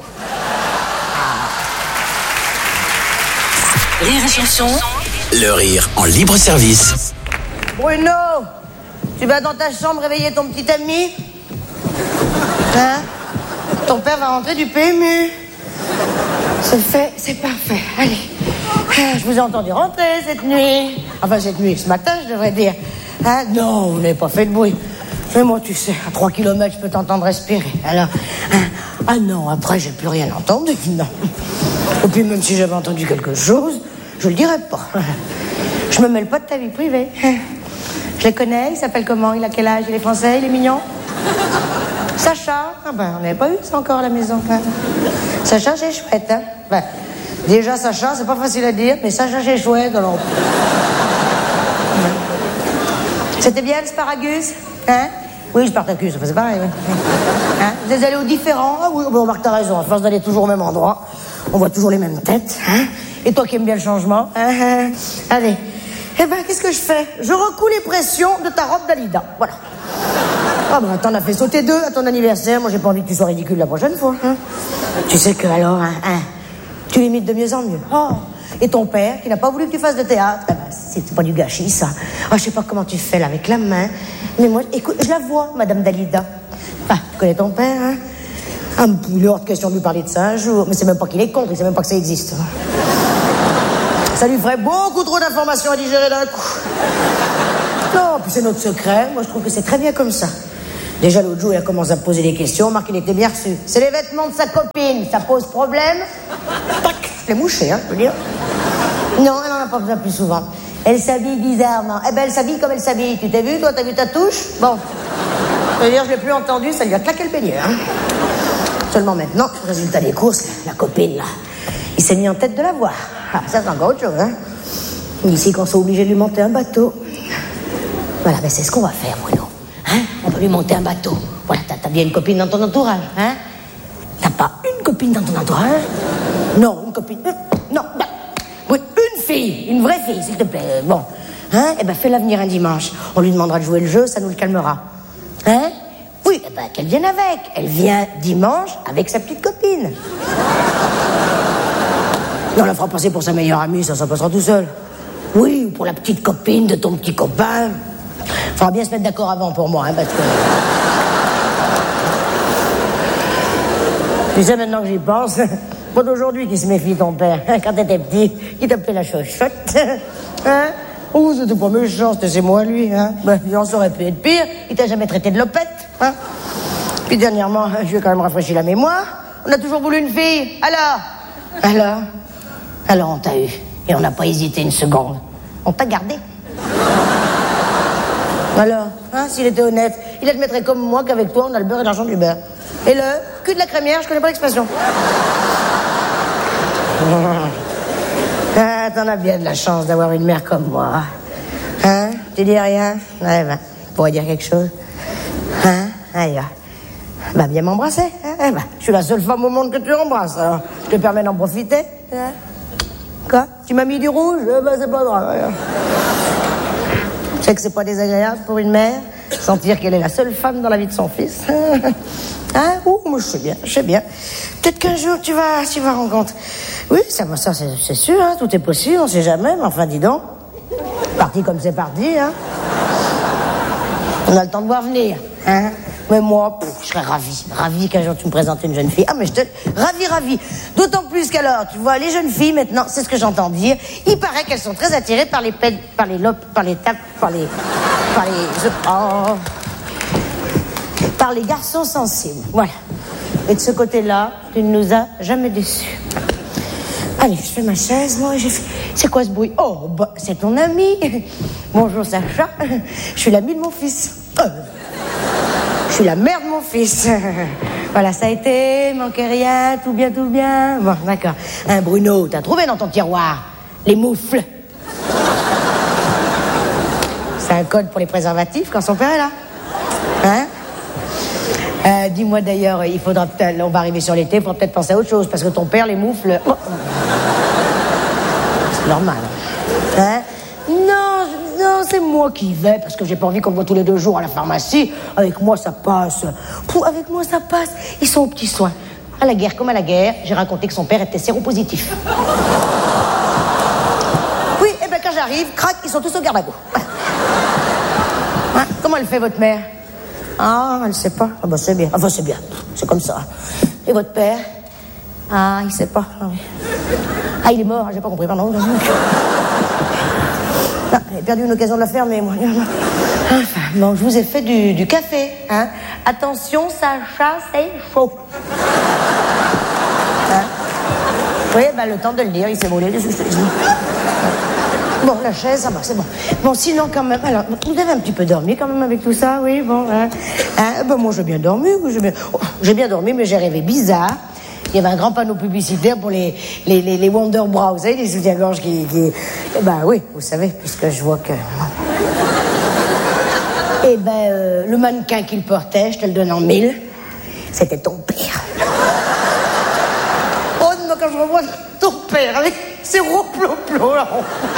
Rire et chanson. Le rire en libre service. Bruno, tu vas dans ta chambre réveiller ton petit ami? Hein? Ton père va rentrer du P M U. C'est fait, c'est parfait. Allez. Je vous ai entendu rentrer cette nuit. Enfin, cette nuit, ce matin, je devrais dire. Hein? Non, vous n'avez pas fait de bruit. Mais moi, tu sais, à trois kilomètres, je peux t'entendre respirer. Alors, hein? Ah non, après, j'ai plus rien entendu, non. Et puis, même si j'avais entendu quelque chose, je le dirais pas. Je me mêle pas de ta vie privée. Je le connais, il s'appelle comment? Il a quel âge? Il est français? Il est mignon? Sacha? Ah ben, on n'avait pas eu ça encore à la maison. Hein. Sacha, c'est chouette, hein? Ben, déjà, Sacha, c'est pas facile à dire, mais Sacha, c'est chouette, alors... C'était bien, le Sparagus? Hein? Oui, le Spartacus, c'est pareil, oui. Hein? Vous êtes allés aux différents? Ah oui, bon, Marc, t'as raison, à force d'aller toujours au même endroit, on voit toujours les mêmes têtes, hein? Et toi qui aimes bien le changement, hein, hein? Allez. Eh ben, qu'est-ce que je fais? Je recoue les pressions de ta robe Dalida. Voilà. Ah ben, t'en as fait sauter deux à ton anniversaire. Moi, j'ai pas envie que tu sois ridicule la prochaine fois. Hein? Tu sais que, alors, hein, hein, tu l'imites de mieux en mieux. Oh. Et ton père, qui n'a pas voulu que tu fasses de théâtre, eh ben, c'est pas du gâchis, ça. Ah, je sais pas comment tu fais, là, avec la main. Mais moi, écoute, je la vois, Madame Dalida. Enfin, tu connais ton père, hein? Ah, il est hors de question de lui parler de ça un jour. Mais c'est même pas qu'il est contre, il sait même pas que ça existe. Ça lui ferait beaucoup trop d'informations à digérer d'un coup. Non, puis c'est notre secret. Moi, je trouve que c'est très bien comme ça. Déjà, l'autre jour, il a commencé à me poser des questions. Marc, il était bien reçu. C'est les vêtements de sa copine. Ça pose problème? Tac, je l'ai mouché, hein, je veux dire. Non, elle n'en a pas besoin plus souvent. Elle s'habille bizarrement. Eh ben, elle s'habille comme elle s'habille. Tu t'es vu, toi, t'as vu ta touche? Bon. Je veux dire, je l'ai plus entendu, ça lui a claqué le bélier, hein. Seulement maintenant, résultat des courses, la copine, là, il s'est mis en tête de la voir. Ah, ça, c'est encore autre chose, hein. Ici, qu'on soit obligé de lui monter un bateau. Voilà, ben c'est ce qu'on va faire, Bruno. Hein? On va lui monter un bateau. Voilà, t'as, t'as bien une copine dans ton entourage, hein? T'as pas une copine dans ton entourage? Non, une copine... Euh, non, bah, oui, une fille, une vraie fille, s'il te plaît. Bon, hein? Eh ben, fais-la venir un dimanche. On lui demandera de jouer le jeu, ça nous le calmera. Hein? Oui, eh ben, qu'elle vienne avec. Elle vient dimanche avec sa petite copine. Non, on la fera passer pour sa meilleure amie, ça, ça passera tout seul. Oui, ou pour la petite copine de ton petit copain. Faudra bien se mettre d'accord avant pour moi, hein, parce que... Tu sais, maintenant que j'y pense, pas d'aujourd'hui qui se méfie ton père. Quand t'étais petit, il t'appelait la chochotte. Hein? Oh, c'était pas méchant, c'était c'est moi, lui. Hein? Ben, il en aurait pu être pire. Il t'a jamais traité de lopette. Hein? Puis dernièrement, je lui ai quand même rafraîchi la mémoire. On a toujours voulu une fille. Alors? Alors? Alors on t'a eu. Et on n'a pas hésité une seconde. On t'a gardé. Alors, hein, s'il était honnête, il admettrait comme moi qu'avec toi, on a le beurre et l'argent du beurre. Et le cul de la crémière, je connais pas l'expression. Ah, t'en as bien de la chance d'avoir une mère comme moi. Hein? Tu dis rien? Ouais, ben, tu pourrais dire quelque chose. Hein? Allez, va. Bah, viens m'embrasser. Hein? Eh ben, je suis la seule femme au monde que tu embrasses, alors je te permets d'en profiter. Hein? Quoi? Tu m'as mis du rouge? Eh ben, c'est pas grave. Je sais que c'est pas désagréable pour une mère sentir qu'elle est la seule femme dans la vie de son fils. Hein? Ouh, moi je sais bien, je sais bien. Peut-être qu'un jour tu vas, tu vas rencontrer. Oui, ça, ça c'est, c'est sûr, hein, tout est possible, on sait jamais, mais enfin, dis donc. Parti comme c'est parti, hein. On a le temps de voir venir, hein. Mais moi, pff, je serais ravi, ravi qu'un jour tu me présentes une jeune fille. Ah, mais je te... Ravi, ravi. D'autant plus qu'alors, tu vois, les jeunes filles, maintenant, c'est ce que j'entends dire, il paraît qu'elles sont très attirées par les pèdes, par les lopes, par les tapes, par les... par les... Oh... par les garçons sensibles, voilà. Et de ce côté-là, tu ne nous as jamais déçus. Allez, je fais ma chaise, moi, j'ai fait... C'est quoi ce bruit? Oh, bah, c'est ton ami. Bonjour, Sacha. Je suis l'ami de mon fils. Euh... Je suis la mère de mon fils. Voilà, ça a été, manquait rien, tout bien, tout bien. Bon, d'accord. Hein, Bruno, t'as trouvé dans ton tiroir les moufles? C'est un code pour les préservatifs quand son père est là. Hein? Euh, dis-moi d'ailleurs, il faudra peut-être, on va arriver sur l'été, il faudra peut-être penser à autre chose, parce que ton père, les moufles... Oh. C'est normal. Hein? Non, non, c'est moi qui y vais, parce que j'ai pas envie qu'on me voit tous les deux jours à la pharmacie. Avec moi, ça passe. Pouh, avec moi, ça passe. Ils sont aux petits soins. À la guerre comme à la guerre, j'ai raconté que son père était séropositif. Oui, et ben quand j'arrive, crac, ils sont tous au garde-à-vous. Hein? Comment elle fait, votre mère? Ah, elle sait pas. Ah bah c'est bien. Enfin, c'est bien. C'est comme ça. Et votre père? Ah, il sait pas. Ah, il est mort. J'ai pas compris, pardon. Ah, j'ai perdu une occasion de la fermer, moi. Enfin, bon, je vous ai fait du, du café, hein. Attention, Sacha, c'est chaud. Hein? Oui, bah, le temps de le dire, il s'est brûlé. Bon, la chaise, ça va, c'est bon. Bon, sinon, quand même, alors, vous avez un petit peu dormi, quand même, avec tout ça, oui, bon, hein. Hein, ben, moi, j'ai bien dormi, oui, j'ai bien... Oh, j'ai bien dormi, mais j'ai rêvé bizarre. Il y avait un grand panneau publicitaire pour les, les, les, les Wonder Bra, vous savez, les soutiens-gorge qui, qui... Eh ben, oui, vous savez, puisque je vois que... Eh ben, euh, le mannequin qu'il portait, je te le donne en mille, c'était ton père. Oh, non, quand je revois ton père, allez, c'est rouplou-plou, là.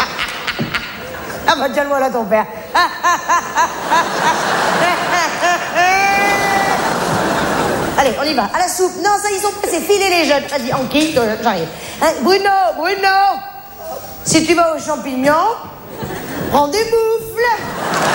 Ah bah tiens, voilà ton père. Allez, on y va. À la soupe. Non, ça, ils sont pressés. Filez les jeunes. Vas-y, Anki, j'arrive. Hein, Bruno, Bruno, si tu vas aux champignons, prends des moufles.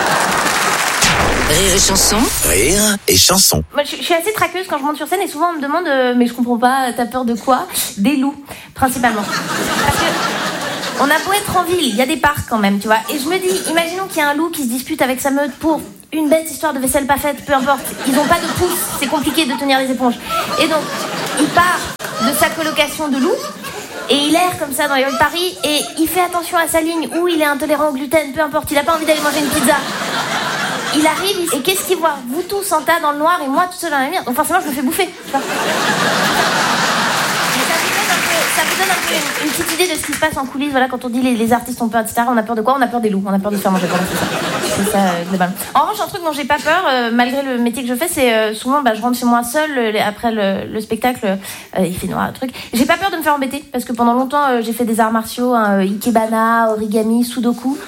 Rire et chanson. Rire et chanson. Moi, je, je suis assez traqueuse quand je monte sur scène et souvent on me demande, euh, mais je comprends pas, t'as peur de quoi? Des loups, principalement. Parce que on a beau être en ville, il y a des parcs quand même, tu vois. Et je me dis, imaginons qu'il y a un loup qui se dispute avec sa meute pour une bête histoire de vaisselle pas faite, peu importe. Ils n'ont pas de pouce, c'est compliqué de tenir les éponges. Et donc, il part de sa colocation de loup. Et il erre comme ça dans les rues de Paris et il fait attention à sa ligne où il est intolérant au gluten, peu importe, il a pas envie d'aller manger une pizza. Il arrive et qu'est-ce qu'il voit? Vous tous en tas dans le noir et moi tout seul dans la lumière. Donc forcément je me fais bouffer. Tu vois. Ça vous donne un peu une, une petite idée de ce qui se passe en coulisses. Voilà, quand on dit les, les artistes ont peur, et cetera. On a peur de quoi? On a peur des loups, on a peur de se faire manger. C'est ça, c'est ça euh, globalement. En revanche, un truc dont j'ai pas peur, euh, malgré le métier que je fais, c'est euh, souvent, bah, je rentre chez moi seule euh, après le, le spectacle. Euh, il fait noir, un truc. J'ai pas peur de me faire embêter parce que pendant longtemps, euh, j'ai fait des arts martiaux, hein, ikebana, origami, sudoku.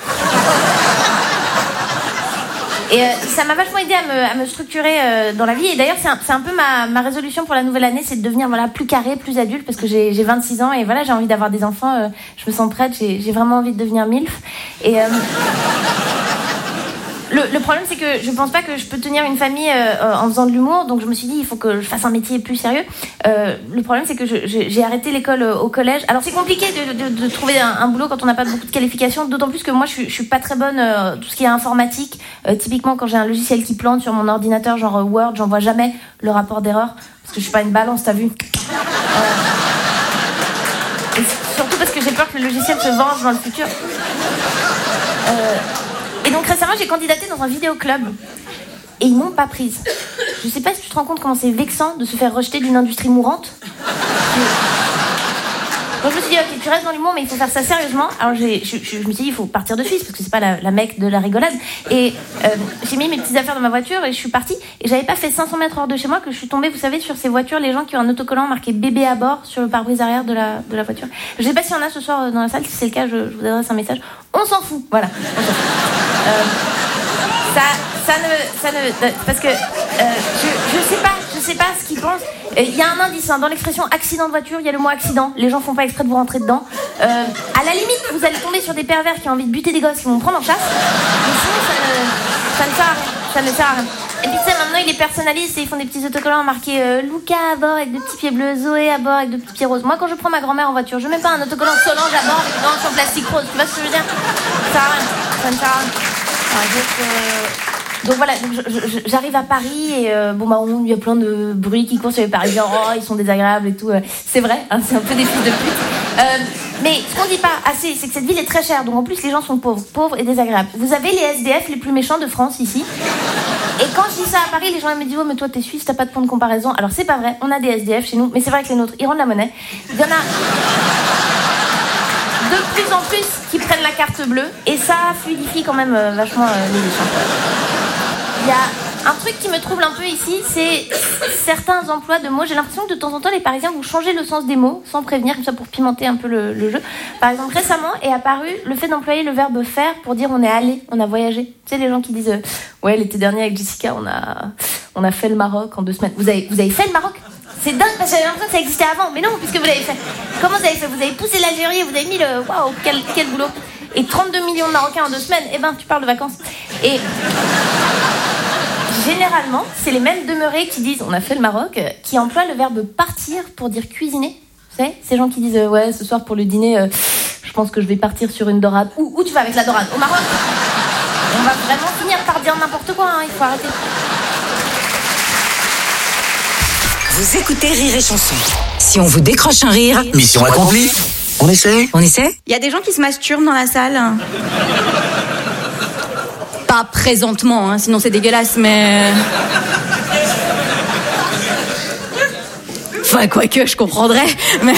Et euh, ça m'a vachement aidé à me, à me structurer euh, dans la vie. Et d'ailleurs, c'est un, c'est un peu ma, ma résolution pour la nouvelle année, c'est de devenir voilà, plus carré, plus adulte, parce que j'ai, j'ai vingt-six ans et voilà, j'ai envie d'avoir des enfants. Euh, je me sens prête, j'ai, j'ai vraiment envie de devenir milf. Et... Euh, Le, le problème, c'est que je pense pas que je peux tenir une famille euh, en faisant de l'humour, donc je me suis dit, il faut que je fasse un métier plus sérieux. Euh, le problème, c'est que je, je, j'ai arrêté l'école euh, au collège. Alors, c'est compliqué de, de, de trouver un, un boulot quand on n'a pas beaucoup de qualifications, d'autant plus que moi, je, je suis pas très bonne euh, tout ce qui est informatique. Euh, typiquement, quand j'ai un logiciel qui plante sur mon ordinateur, genre euh, Word, j'en vois jamais le rapport d'erreur, parce que je suis pas une balance, t'as vu euh, et surtout parce que j'ai peur que le logiciel se venge dans le futur. Euh... Et donc récemment, j'ai candidaté dans un vidéoclub et ils m'ont pas prise. Je sais pas si tu te rends compte comment c'est vexant de se faire rejeter d'une industrie mourante. Donc je me suis dit, ok, tu restes dans l'humour, mais il faut faire ça sérieusement. Alors j'ai, je, je, je me suis dit, il faut partir de Suisse parce que c'est pas la, la mecque de la rigolade. Et euh, j'ai mis mes petites affaires dans ma voiture et je suis partie. Et j'avais pas fait cinq cents mètres hors de chez moi que je suis tombée, vous savez, sur ces voitures, les gens qui ont un autocollant marqué bébé à bord sur le pare-brise arrière de la, de la voiture. Je sais pas s'il y en a ce soir dans la salle. Si c'est le cas, je, je vous adresse un message. On s'en fout, voilà. On s'en fout. Euh, ça, ça ne, ça ne, parce que euh, je, je sais pas, je sais pas ce qu'ils pensent. Il y a un indice hein, dans l'expression accident de voiture, il y a le mot accident. Les gens font pas exprès de vous rentrer dedans. Euh, à la limite, vous allez tomber sur des pervers qui ont envie de buter des gosses qui vont vous prendre en chasse. Mais sinon, ça ne, ça ne sert à rien. Ça ne sert à rien. Et puis tu sais, maintenant ils les personnalisent et ils font des petits autocollants marqués euh, Luca à bord avec deux petits pieds bleus, Zoé à bord avec deux petits pieds roses. Moi, quand je prends ma grand-mère en voiture, je mets pas un autocollant Solange à bord avec une hanche en plastique rose. Tu vois ce que je veux dire? Ça sert à rien. Ça ne sert à rien. Ouais, donc, euh... donc voilà, donc je, je, j'arrive à Paris et euh, bon bah il y a plein de bruits qui courent sur les Parisiens, oh ils sont désagréables et tout. C'est vrai, hein, c'est un peu des fils de pute. Euh, mais ce qu'on dit pas assez, c'est que cette ville est très chère, donc en plus les gens sont pauvres, pauvres et désagréables. Vous avez les S D F les plus méchants de France ici. Et quand je dis ça à Paris, les gens me disent oh mais toi t'es suisse, t'as pas de point de comparaison. Alors c'est pas vrai, on a des S D F chez nous, mais c'est vrai que les nôtres ils rendent la monnaie. Il y en a de plus en plus qui prennent la carte bleue et ça fluidifie quand même euh, vachement euh, les échanges. Il y a un truc qui me trouble un peu ici, c'est certains emplois de mots. J'ai l'impression que de temps en temps les Parisiens vous changez le sens des mots sans prévenir, comme ça pour pimenter un peu le, le jeu. Par exemple, récemment est apparu le fait d'employer le verbe faire pour dire on est allé, on a voyagé. Tu sais les gens qui disent euh, ouais l'été dernier avec Jessica on a on a fait le Maroc en deux semaines. Vous avez vous avez fait le Maroc? C'est dingue parce que j'avais l'impression que ça existait avant, mais non, puisque vous l'avez fait. Comment vous avez fait? Vous avez poussé l'Algérie, vous avez mis le... Waouh, quel, quel boulot. Et trente-deux millions de Marocains en deux semaines, eh ben, tu parles de vacances. Et généralement, c'est les mêmes demeurés qui disent, on a fait le Maroc, qui emploient le verbe partir pour dire cuisiner. Vous savez, ces gens qui disent, ouais, ce soir pour le dîner, euh, je pense que je vais partir sur une dorade. Où, où tu vas avec la dorade? Au Maroc? On va vraiment finir par dire n'importe quoi, hein, il faut arrêter. Vous écoutez Rire et Chanson. Si on vous décroche un rire... Mission accomplie. On essaie On essaie? Il y a des gens qui se masturbent dans la salle. Pas présentement, hein, sinon c'est dégueulasse, mais... Enfin, quoique, je comprendrais, mais...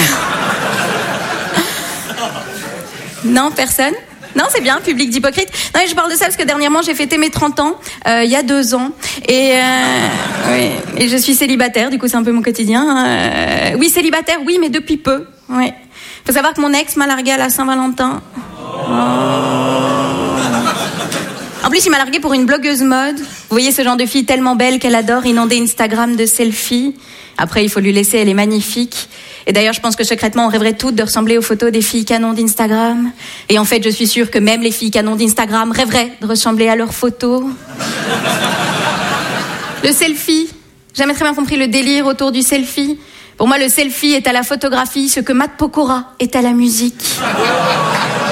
Non, personne? Non, c'est bien, public d'hypocrite. Non, mais je parle de ça parce que dernièrement, j'ai fêté mes trente ans, euh, il y a deux ans. Et, euh, oui, et je suis célibataire, du coup, c'est un peu mon quotidien. Euh, oui, célibataire, oui, mais depuis peu. Ouais. Faut savoir que mon ex m'a largué à la Saint-Valentin. Oh. En plus, il m'a largué pour une blogueuse mode. Vous voyez ce genre de fille tellement belle qu'elle adore inonder Instagram de selfies. Après, il faut lui laisser, elle est magnifique. Et d'ailleurs, je pense que secrètement, on rêverait toutes de ressembler aux photos des filles canons d'Instagram. Et en fait, je suis sûre que même les filles canons d'Instagram rêveraient de ressembler à leurs photos. Le selfie. J'ai jamais très bien compris le délire autour du selfie. Pour moi, le selfie est à la photographie ce que Matt Pokora est à la musique.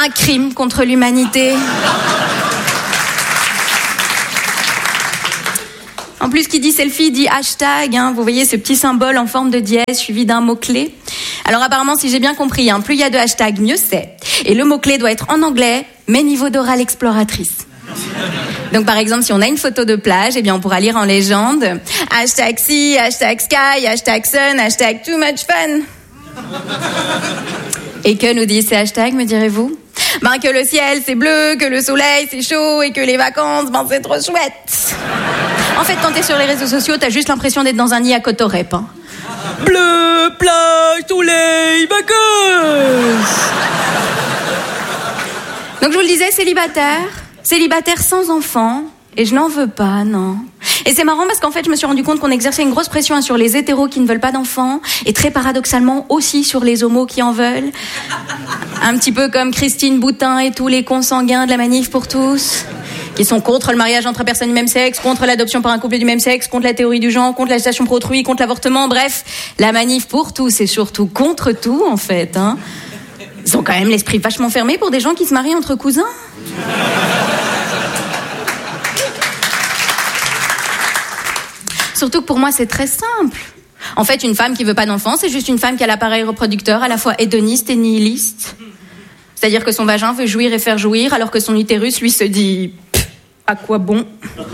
un crime contre l'humanité. En plus, qui dit selfie dit hashtag. Hein, vous voyez ce petit symbole en forme de dièse suivi d'un mot-clé. Alors apparemment, si j'ai bien compris, hein, plus il y a de hashtags, mieux c'est. Et le mot-clé doit être en anglais, mais niveau d'oral exploratrice. Donc par exemple, si on a une photo de plage, eh bien on pourra lire en légende hashtag sea, hashtag sky, hashtag sun, hashtag too much fun. Et que nous disent ces hashtags, me direz-vous? Ben que le ciel c'est bleu, que le soleil c'est chaud et que les vacances, ben c'est trop chouette. En fait, quand t'es sur les réseaux sociaux, t'as juste l'impression d'être dans un nid à Cotorep. Hein. Bleu, plage, soleil, vacances. Donc je vous le disais, célibataire, célibataire sans enfant, et je n'en veux pas, non. Et c'est marrant parce qu'en fait, je me suis rendu compte qu'on exerçait une grosse pression sur les hétéros qui ne veulent pas d'enfants, et très paradoxalement aussi sur les homos qui en veulent. Un petit peu comme Christine Boutin et tous les consanguins de la Manif pour tous, qui sont contre le mariage entre personnes du même sexe, contre l'adoption par un couple du même sexe, contre la théorie du genre, contre la gestation pour autrui, contre l'avortement, bref, la Manif pour tous et surtout contre tout, en fait. Hein. Ils ont quand même l'esprit vachement fermé pour des gens qui se marient entre cousins. Surtout que pour moi, c'est très simple. En fait, une femme qui veut pas d'enfant, c'est juste une femme qui a l'appareil reproducteur à la fois hédoniste et nihiliste. C'est-à-dire que son vagin veut jouir et faire jouir, alors que son utérus, lui, se dit « à quoi bon ?»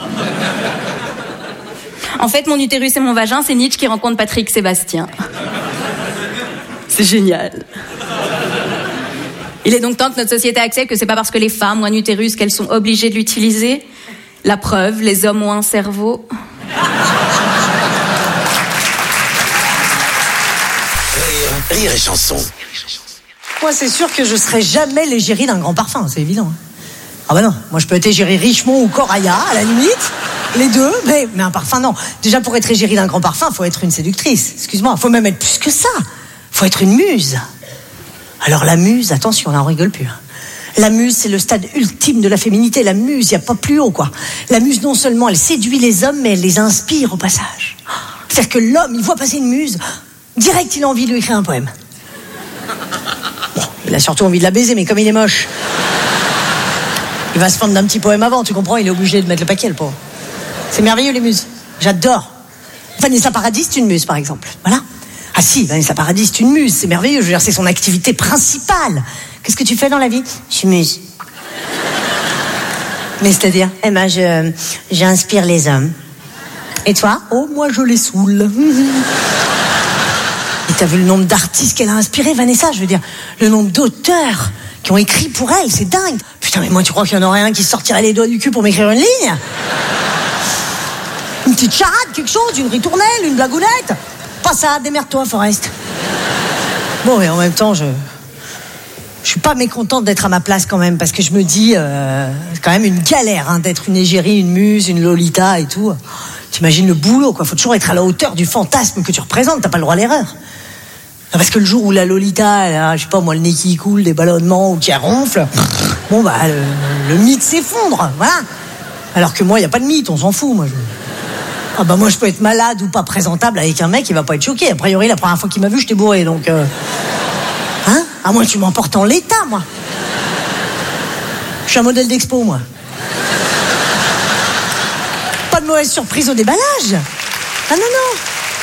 En fait, mon utérus et mon vagin, c'est Nietzsche qui rencontre Patrick Sébastien. C'est génial. Il est donc temps que notre société accepte que c'est pas parce que les femmes ont un utérus qu'elles sont obligées de l'utiliser. La preuve, les hommes ont un cerveau. Rire, rire et chanson. Moi, c'est sûr que je serai jamais l'égérie d'un grand parfum, c'est évident. Ah bah non, moi je peux être égérie Richemont ou Coraya, à la limite, les deux, mais, mais un parfum, non. Déjà, pour être égérie d'un grand parfum, faut être une séductrice, excuse-moi, faut même être plus que ça. Faut être une muse. Alors la muse, attention, là on rigole plus. La muse, c'est le stade ultime de la féminité. La muse, il n'y a pas plus haut, quoi. La muse, non seulement elle séduit les hommes, mais elle les inspire au passage. C'est-à-dire que l'homme, il voit passer une muse, direct il a envie de lui écrire un poème. Bon, il a surtout envie de la baiser, mais comme il est moche, il va se fendre d'un petit poème avant, tu comprends? Il est obligé de mettre le paquet, le pauvre. C'est merveilleux, les muses. J'adore. Vanessa Paradis, c'est une muse, par exemple. Voilà. Ah si, Vanessa Paradis, c'est une muse, c'est merveilleux. Je veux dire, c'est son activité principale. Qu'est-ce que tu fais dans la vie? Je suis muse. Mais c'est-à-dire? Eh ben, je, j'inspire les hommes. Et toi? Oh, moi, je les saoule. Et t'as vu le nombre d'artistes qu'elle a inspiré, Vanessa? Je veux dire, le nombre d'auteurs qui ont écrit pour elle, c'est dingue. Putain, mais moi, tu crois qu'il y en aurait un qui sortirait les doigts du cul pour m'écrire une ligne? Une petite charade, quelque chose, une ritournelle, une blagounette? Pas ça, démerde-toi, Forest. Bon, et en même temps, je... Je suis pas mécontente d'être à ma place quand même, parce que je me dis, euh, c'est quand même une galère hein, d'être une égérie, une muse, une Lolita et tout. T'imagines le boulot, quoi. Faut toujours être à la hauteur du fantasme que tu représentes, t'as pas le droit à l'erreur. Parce que le jour où la Lolita, elle a, je sais pas moi, le nez qui coule, des ballonnements ou qui ronfle, bon bah, le, le mythe s'effondre, voilà. Alors que moi, y a pas de mythe, on s'en fout, moi. Je... Ah bah moi, je peux être malade ou pas présentable avec un mec, il va pas être choqué. A priori, la première fois qu'il m'a vu, j'étais bourré, donc... Euh... Hein? Ah, moi, tu m'emportes en l'état, moi. Je suis un modèle d'expo, moi. Pas de mauvaise surprise au déballage. Ah non, non.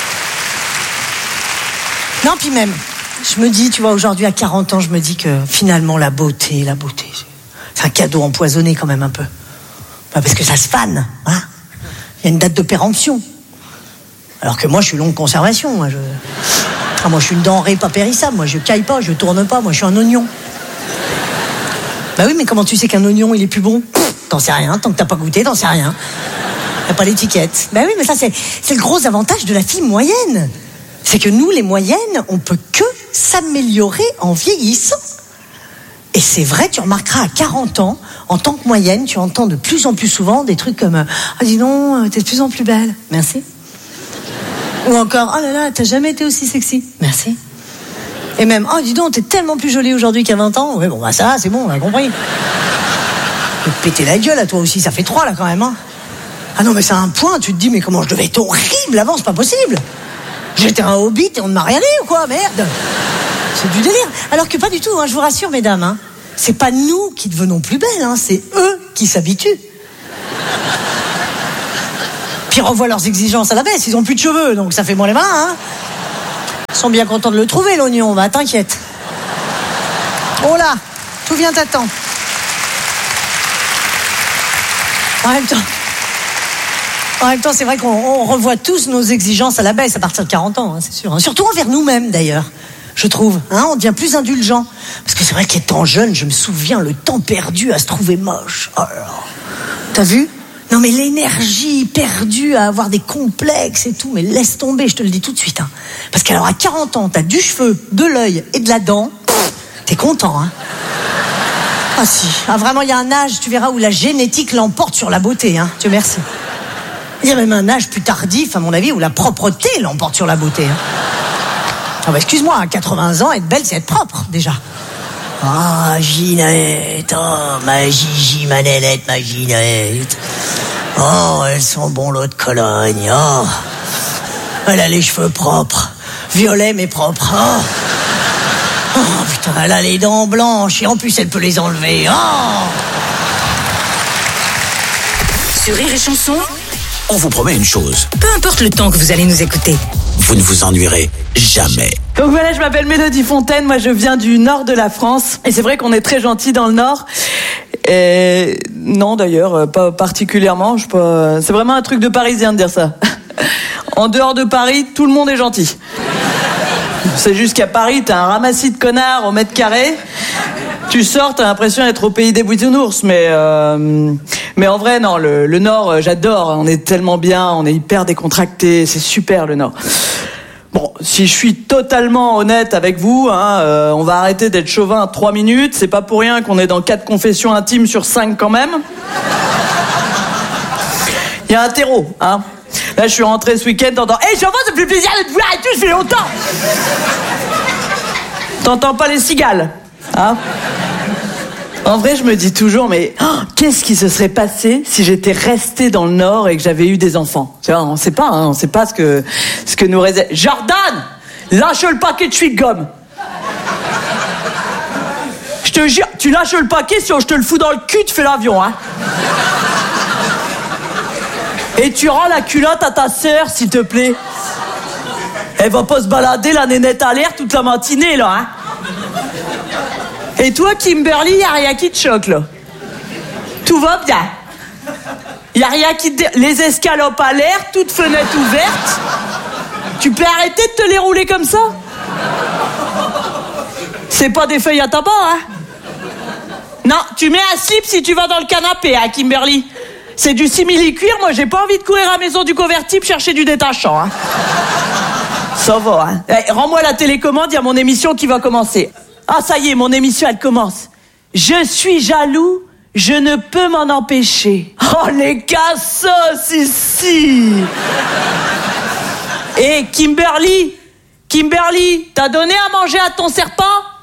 Non, puis même, je me dis, tu vois, aujourd'hui, à quarante ans, je me dis que finalement, la beauté, la beauté, c'est un cadeau empoisonné quand même un peu. Bah, parce que ça se fane, hein. Il y a une date de péremption. Alors que moi, je suis longue conservation, moi, je... Ah, moi, je suis une denrée pas périssable. Moi, je caille pas, je tourne pas. Moi, je suis un oignon. Bah oui, mais comment tu sais qu'un oignon, il est plus bon? Pff, t'en sais rien. Tant que t'as pas goûté, t'en sais rien. T'as pas l'étiquette. Bah oui, mais ça, c'est, c'est le gros avantage de la fille moyenne. C'est que nous, les moyennes, on peut que s'améliorer en vieillissant. Et c'est vrai, tu remarqueras à quarante ans, en tant que moyenne, tu entends de plus en plus souvent des trucs comme « Ah, dis donc, t'es de plus en plus belle. Merci. » Ou encore, oh là là, t'as jamais été aussi sexy. Merci. Et même, oh dis donc, t'es tellement plus jolie aujourd'hui qu'à vingt ans. Ouais, bon, bah ça va, c'est bon, on a compris. Te péter la gueule à toi aussi, ça fait trois là quand même. Hein. Ah non, mais c'est un point, tu te dis, mais comment je devais être horrible avant, c'est pas possible. J'étais un hobbit et on ne m'a rien dit ou quoi, merde. C'est du délire. Alors que pas du tout, hein, je vous rassure, mesdames. Hein. c'est pas nous qui devenons plus belles, hein, c'est eux qui s'habituent. Puis ils revoient leurs exigences à la baisse, ils ont plus de cheveux, donc ça fait moins les mains, hein. Ils sont bien contents de le trouver, l'oignon, bah t'inquiète. Oh là, tout vient à temps. En même temps, en même temps, c'est vrai qu'on on revoit tous nos exigences à la baisse à partir de quarante ans, hein, c'est sûr. Hein. Surtout envers nous-mêmes, d'ailleurs, je trouve. Hein, on devient plus indulgent. Parce que c'est vrai qu'étant jeune, je me souviens le temps perdu à se trouver moche. Oh là là. T'as vu ? Non mais l'énergie perdue à avoir des complexes et tout, mais laisse tomber, je te le dis tout de suite. Hein. Parce qu'alors à quarante ans, t'as du cheveu, de l'œil et de la dent, pff, t'es content, hein. Ah si, ah, vraiment, il y a un âge, tu verras, où la génétique l'emporte sur la beauté, hein. Dieu merci. Il y a même un âge plus tardif, à mon avis, où la propreté l'emporte sur la beauté. Hein. Ah bah excuse-moi, à quatre-vingts ans, être belle, c'est être propre, déjà. Ah, oh, Ginette, oh, ma Gigi, ma nénette, ma Ginette. Oh, elles sont bons l'eau de Cologne, oh. Elle a les cheveux propres, violets mais propres, oh. Oh putain, elle a les dents blanches et en plus elle peut les enlever. Oh. Sur Rire et Chanson, on vous promet une chose. Peu importe le temps que vous allez nous écouter, vous ne vous ennuierez jamais. Donc voilà, je m'appelle Mélodie Fontaine, moi je viens du nord de la France. Et c'est vrai qu'on est très gentil dans le nord. Et non d'ailleurs, pas particulièrement. Je pas... C'est vraiment un truc de parisien de dire ça. En dehors de Paris, tout le monde est gentil. C'est juste qu'à Paris, t'as un ramassis de connards au mètre carré. Tu sors, t'as l'impression d'être au pays des bisounours, mais euh, mais en vrai, non, le, le Nord, j'adore. On est tellement bien, on est hyper décontracté, c'est super le Nord. Bon, si je suis totalement honnête avec vous, hein, euh, on va arrêter d'être chauvin à trois minutes. C'est pas pour rien qu'on est dans quatre confessions intimes sur cinq quand même. Il y a un terreau, hein. Là, je suis rentré ce week-end, t'entends « Hé, hey, Chauvin, ça me fait plaisir de te voir et tout, ça fait longtemps !» T'entends pas les cigales, hein. En vrai, je me dis toujours, mais oh, qu'est-ce qui se serait passé si j'étais restée dans le Nord et que j'avais eu des enfants ? Tu vois, on sait pas, hein, on sait pas ce que, ce que nous réserve. Jordan, lâche le paquet de chewing-gum. Je te jure, tu lâches le paquet, sinon je te le fous dans le cul, tu fais l'avion, hein. Et tu rends la culotte à ta sœur, s'il te plaît. Elle va pas se balader, la nénette à l'air, toute la matinée, là, hein. Et toi, Kimberly, y a rien qui te choque, là. Tout va bien. Y a rien qui te... Les escalopes à l'air, toutes fenêtres ouvertes. Tu peux arrêter de te les rouler comme ça ? C'est pas des feuilles à tabac, hein. Non, tu mets un slip si tu vas dans le canapé, hein, Kimberly. C'est du simili-cuir, moi j'ai pas envie de courir à la maison du convertible chercher du détachant, hein. Ça va, hein. Hey, rends-moi la télécommande, il y a mon émission qui va commencer. Ah, ça y est, mon émission, elle commence. Je suis jaloux, je ne peux m'en empêcher. Oh, les cassos ici. Et Kimberly, Kimberly, t'as donné à manger à ton serpent ?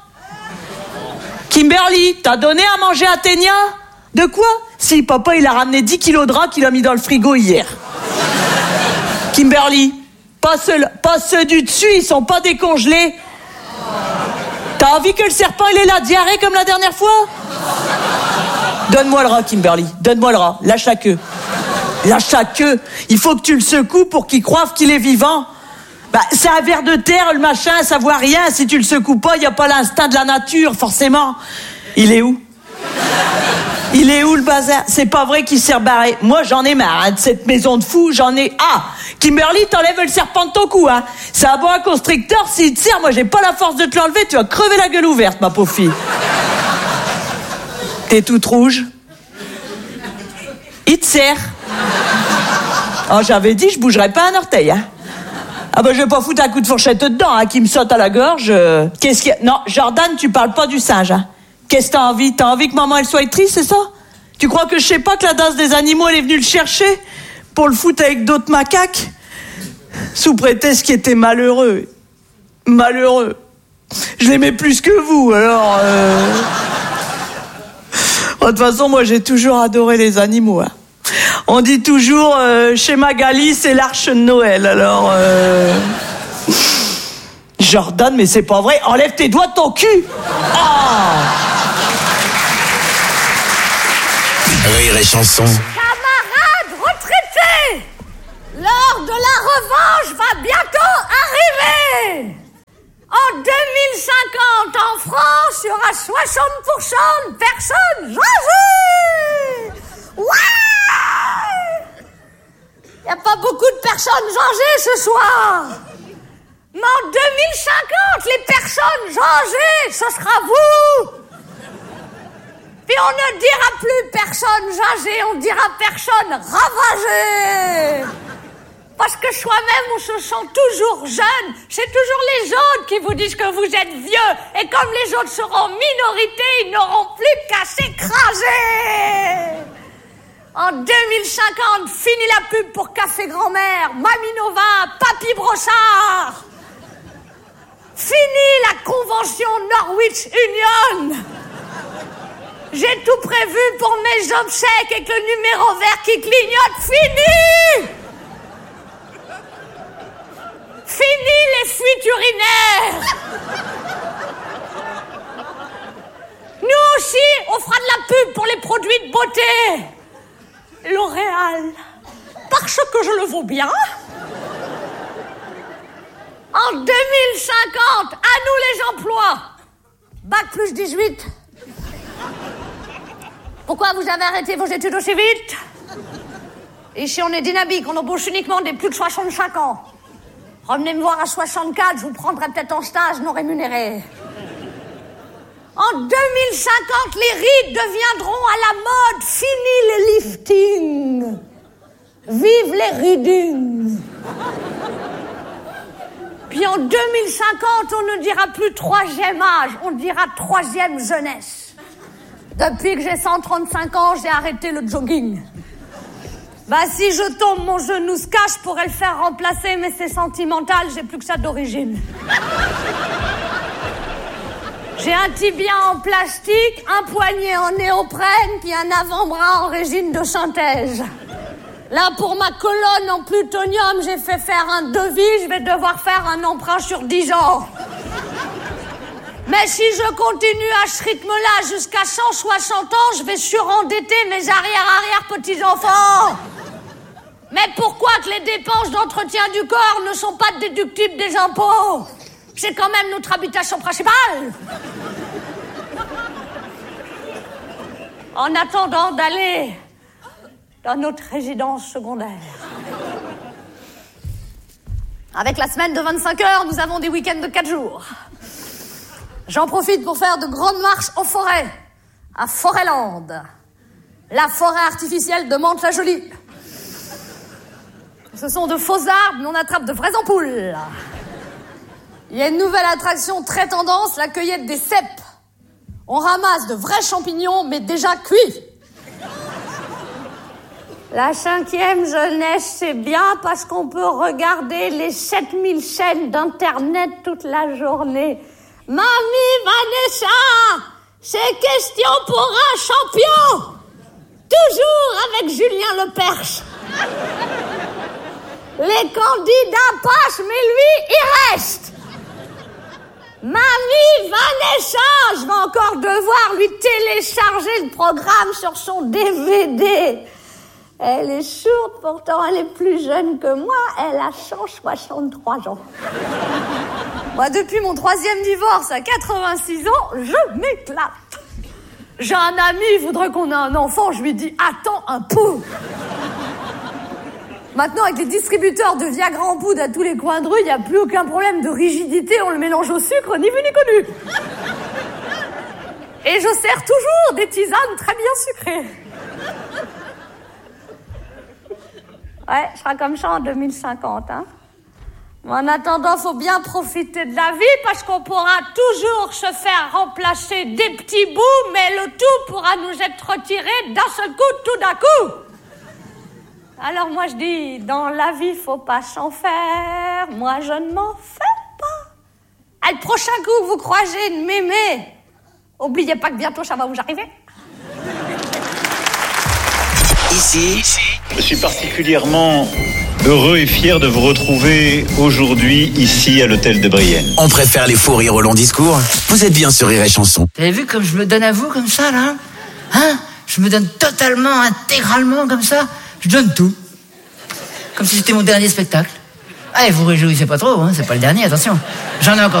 Kimberly, t'as donné à manger à Ténia ? De quoi ? Si, papa, il a ramené dix kilos de rats qu'il a mis dans le frigo hier. Kimberly, pas ceux, pas ceux du dessus, ils sont pas décongelés. T'as envie que le serpent, il ait la diarrhée comme la dernière fois ? Donne-moi le rat, Kimberly. Donne-moi le rat. Lâche la queue. Lâche la queue. Il faut que tu le secoues pour qu'il croive qu'il est vivant. Bah, c'est un ver de terre, le machin, ça voit rien. Si tu le secoues pas, il n'y a pas l'instinct de la nature, forcément. Il est où ? Il est où le bazar ? C'est pas vrai qu'il s'est rebarré. Moi, j'en ai marre, hein, de cette maison de fous, j'en ai... Ah, Kimberly, t'enlèves le serpent de ton cou, hein. C'est un boa constricteur, s'il te sert, moi, j'ai pas la force de te l'enlever, tu vas crever la gueule ouverte, ma pauvre fille. T'es toute rouge. Il te sert. Oh, j'avais dit, je bougerais pas un orteil, hein. Ah bah, je vais pas foutre un coup de fourchette dedans, hein, qui me saute à la gorge. Euh... Qu'est-ce qu'il y a ? Non, Jordan, tu parles pas du singe, hein. Qu'est-ce que t'as envie ? T'as envie que maman, elle soit triste, c'est ça ? Tu crois que je sais pas que la danse des animaux, elle est venue le chercher pour le foutre avec d'autres macaques ? Sous prétexte qu'il était malheureux. Malheureux. Je l'aimais plus que vous, alors... Euh... De toute façon, moi, j'ai toujours adoré les animaux, hein. On dit toujours, euh, chez Magali, c'est l'arche de Noël, alors... Euh... Jordan, mais c'est pas vrai. Enlève tes doigts de ton cul. Oh. Rire et chanson. Camarades retraités, l'heure de la revanche va bientôt arriver. En deux mille cinquante, en France, il y aura soixante pour cent de personnes âgées. Ouais! Il n'y a pas beaucoup de personnes âgées ce soir. Mais en deux mille cinquante, les personnes âgées, ce sera vous. Puis on ne dira plus personnes âgées, on dira personnes ravagées. Parce que soi-même, on se sent toujours jeune. C'est toujours les autres qui vous disent que vous êtes vieux. Et comme les autres seront en minorité, ils n'auront plus qu'à s'écraser. En deux mille cinquante, fini la pub pour Café Grand-Mère, Mamie Nova, Papy Brossard. Fini la convention Norwich Union. J'ai tout prévu pour mes obsèques avec le numéro vert qui clignote. Fini! Fini les fuites urinaires. Nous aussi, on fera de la pub pour les produits de beauté. L'Oréal, parce que je le vaux bien. En deux mille cinquante, à nous les emplois. Bac plus dix-huit. Pourquoi vous avez arrêté vos études aussi vite? Ici, on est dynamique, on embauche uniquement des plus de soixante-cinq ans. Revenez me voir à soixante-quatre, je vous prendrai peut-être en stage non rémunéré. En deux mille cinquante, les rides deviendront à la mode. Fini le lifting. Vive les readings. Puis en deux mille cinquante, on ne dira plus troisième âge, on dira troisième jeunesse. Depuis que j'ai cent trente-cinq ans, j'ai arrêté le jogging. Bah si je tombe, mon genou se cache, je pourrais le faire remplacer, mais c'est sentimental, j'ai plus que ça d'origine. J'ai un tibia en plastique, un poignet en néoprène, puis un avant-bras en résine de synthèse. Là, pour ma colonne en plutonium, j'ai fait faire un devis, je vais devoir faire un emprunt sur dix ans. Mais si je continue à ce rythme-là jusqu'à cent soixante ans, je vais surendetter mes arrière-arrière-petits-enfants. Mais pourquoi que les dépenses d'entretien du corps ne sont pas déductibles des impôts? C'est quand même notre habitation principale. En attendant d'aller dans notre résidence secondaire. Avec la semaine de vingt-cinq heures, nous avons des week-ends de quatre jours. J'en profite pour faire de grandes marches aux forêts, à Forêtland, la forêt artificielle de Mantes-la-Jolie. Ce sont de faux arbres, mais on attrape de vraies ampoules. Il y a une nouvelle attraction très tendance, la cueillette des cèpes. On ramasse de vrais champignons, mais déjà cuits. La cinquième jeunesse, c'est bien parce qu'on peut regarder les sept mille chaînes d'Internet toute la journée. Mamie Vanessa, c'est question pour un champion. Toujours avec Julien Lepers. Les candidats passent, mais lui, il reste. Mamie Vanessa, je vais encore devoir lui télécharger le programme sur son D V D. Elle est sourde, pourtant elle est plus jeune que moi, elle a cent soixante-trois ans. Moi, depuis mon troisième divorce à quatre-vingt-six ans, je m'éclate. J'ai un ami, il voudrait qu'on ait un enfant, je lui dis, attends un peu. Maintenant, avec les distributeurs de Viagra en poudre à tous les coins de rue, il n'y a plus aucun problème de rigidité, on le mélange au sucre, ni vu ni connu. Et je sers toujours des tisanes très bien sucrées. Ouais, je serai comme ça en deux mille cinquante, hein. En attendant, faut bien profiter de la vie parce qu'on pourra toujours se faire remplacer des petits bouts, mais le tout pourra nous être retiré d'un seul coup, tout d'un coup. Alors moi je dis, dans la vie, faut pas s'en faire. Moi je ne m'en fais pas. Et le prochain coup que vous croisez une mémé, oubliez pas que bientôt ça va vous arriver. Ici, je suis particulièrement heureux et fier de vous retrouver aujourd'hui ici à l'hôtel de Brienne. On préfère les faux rires au long discours. Vous êtes bien sur Rire et Chanson. Vous avez vu comme je me donne à vous comme ça là? Hein? Je me donne totalement, intégralement comme ça. Je donne tout. Comme si c'était mon dernier spectacle. Ah, et vous réjouissez pas trop, hein, c'est pas le dernier, attention. J'en ai encore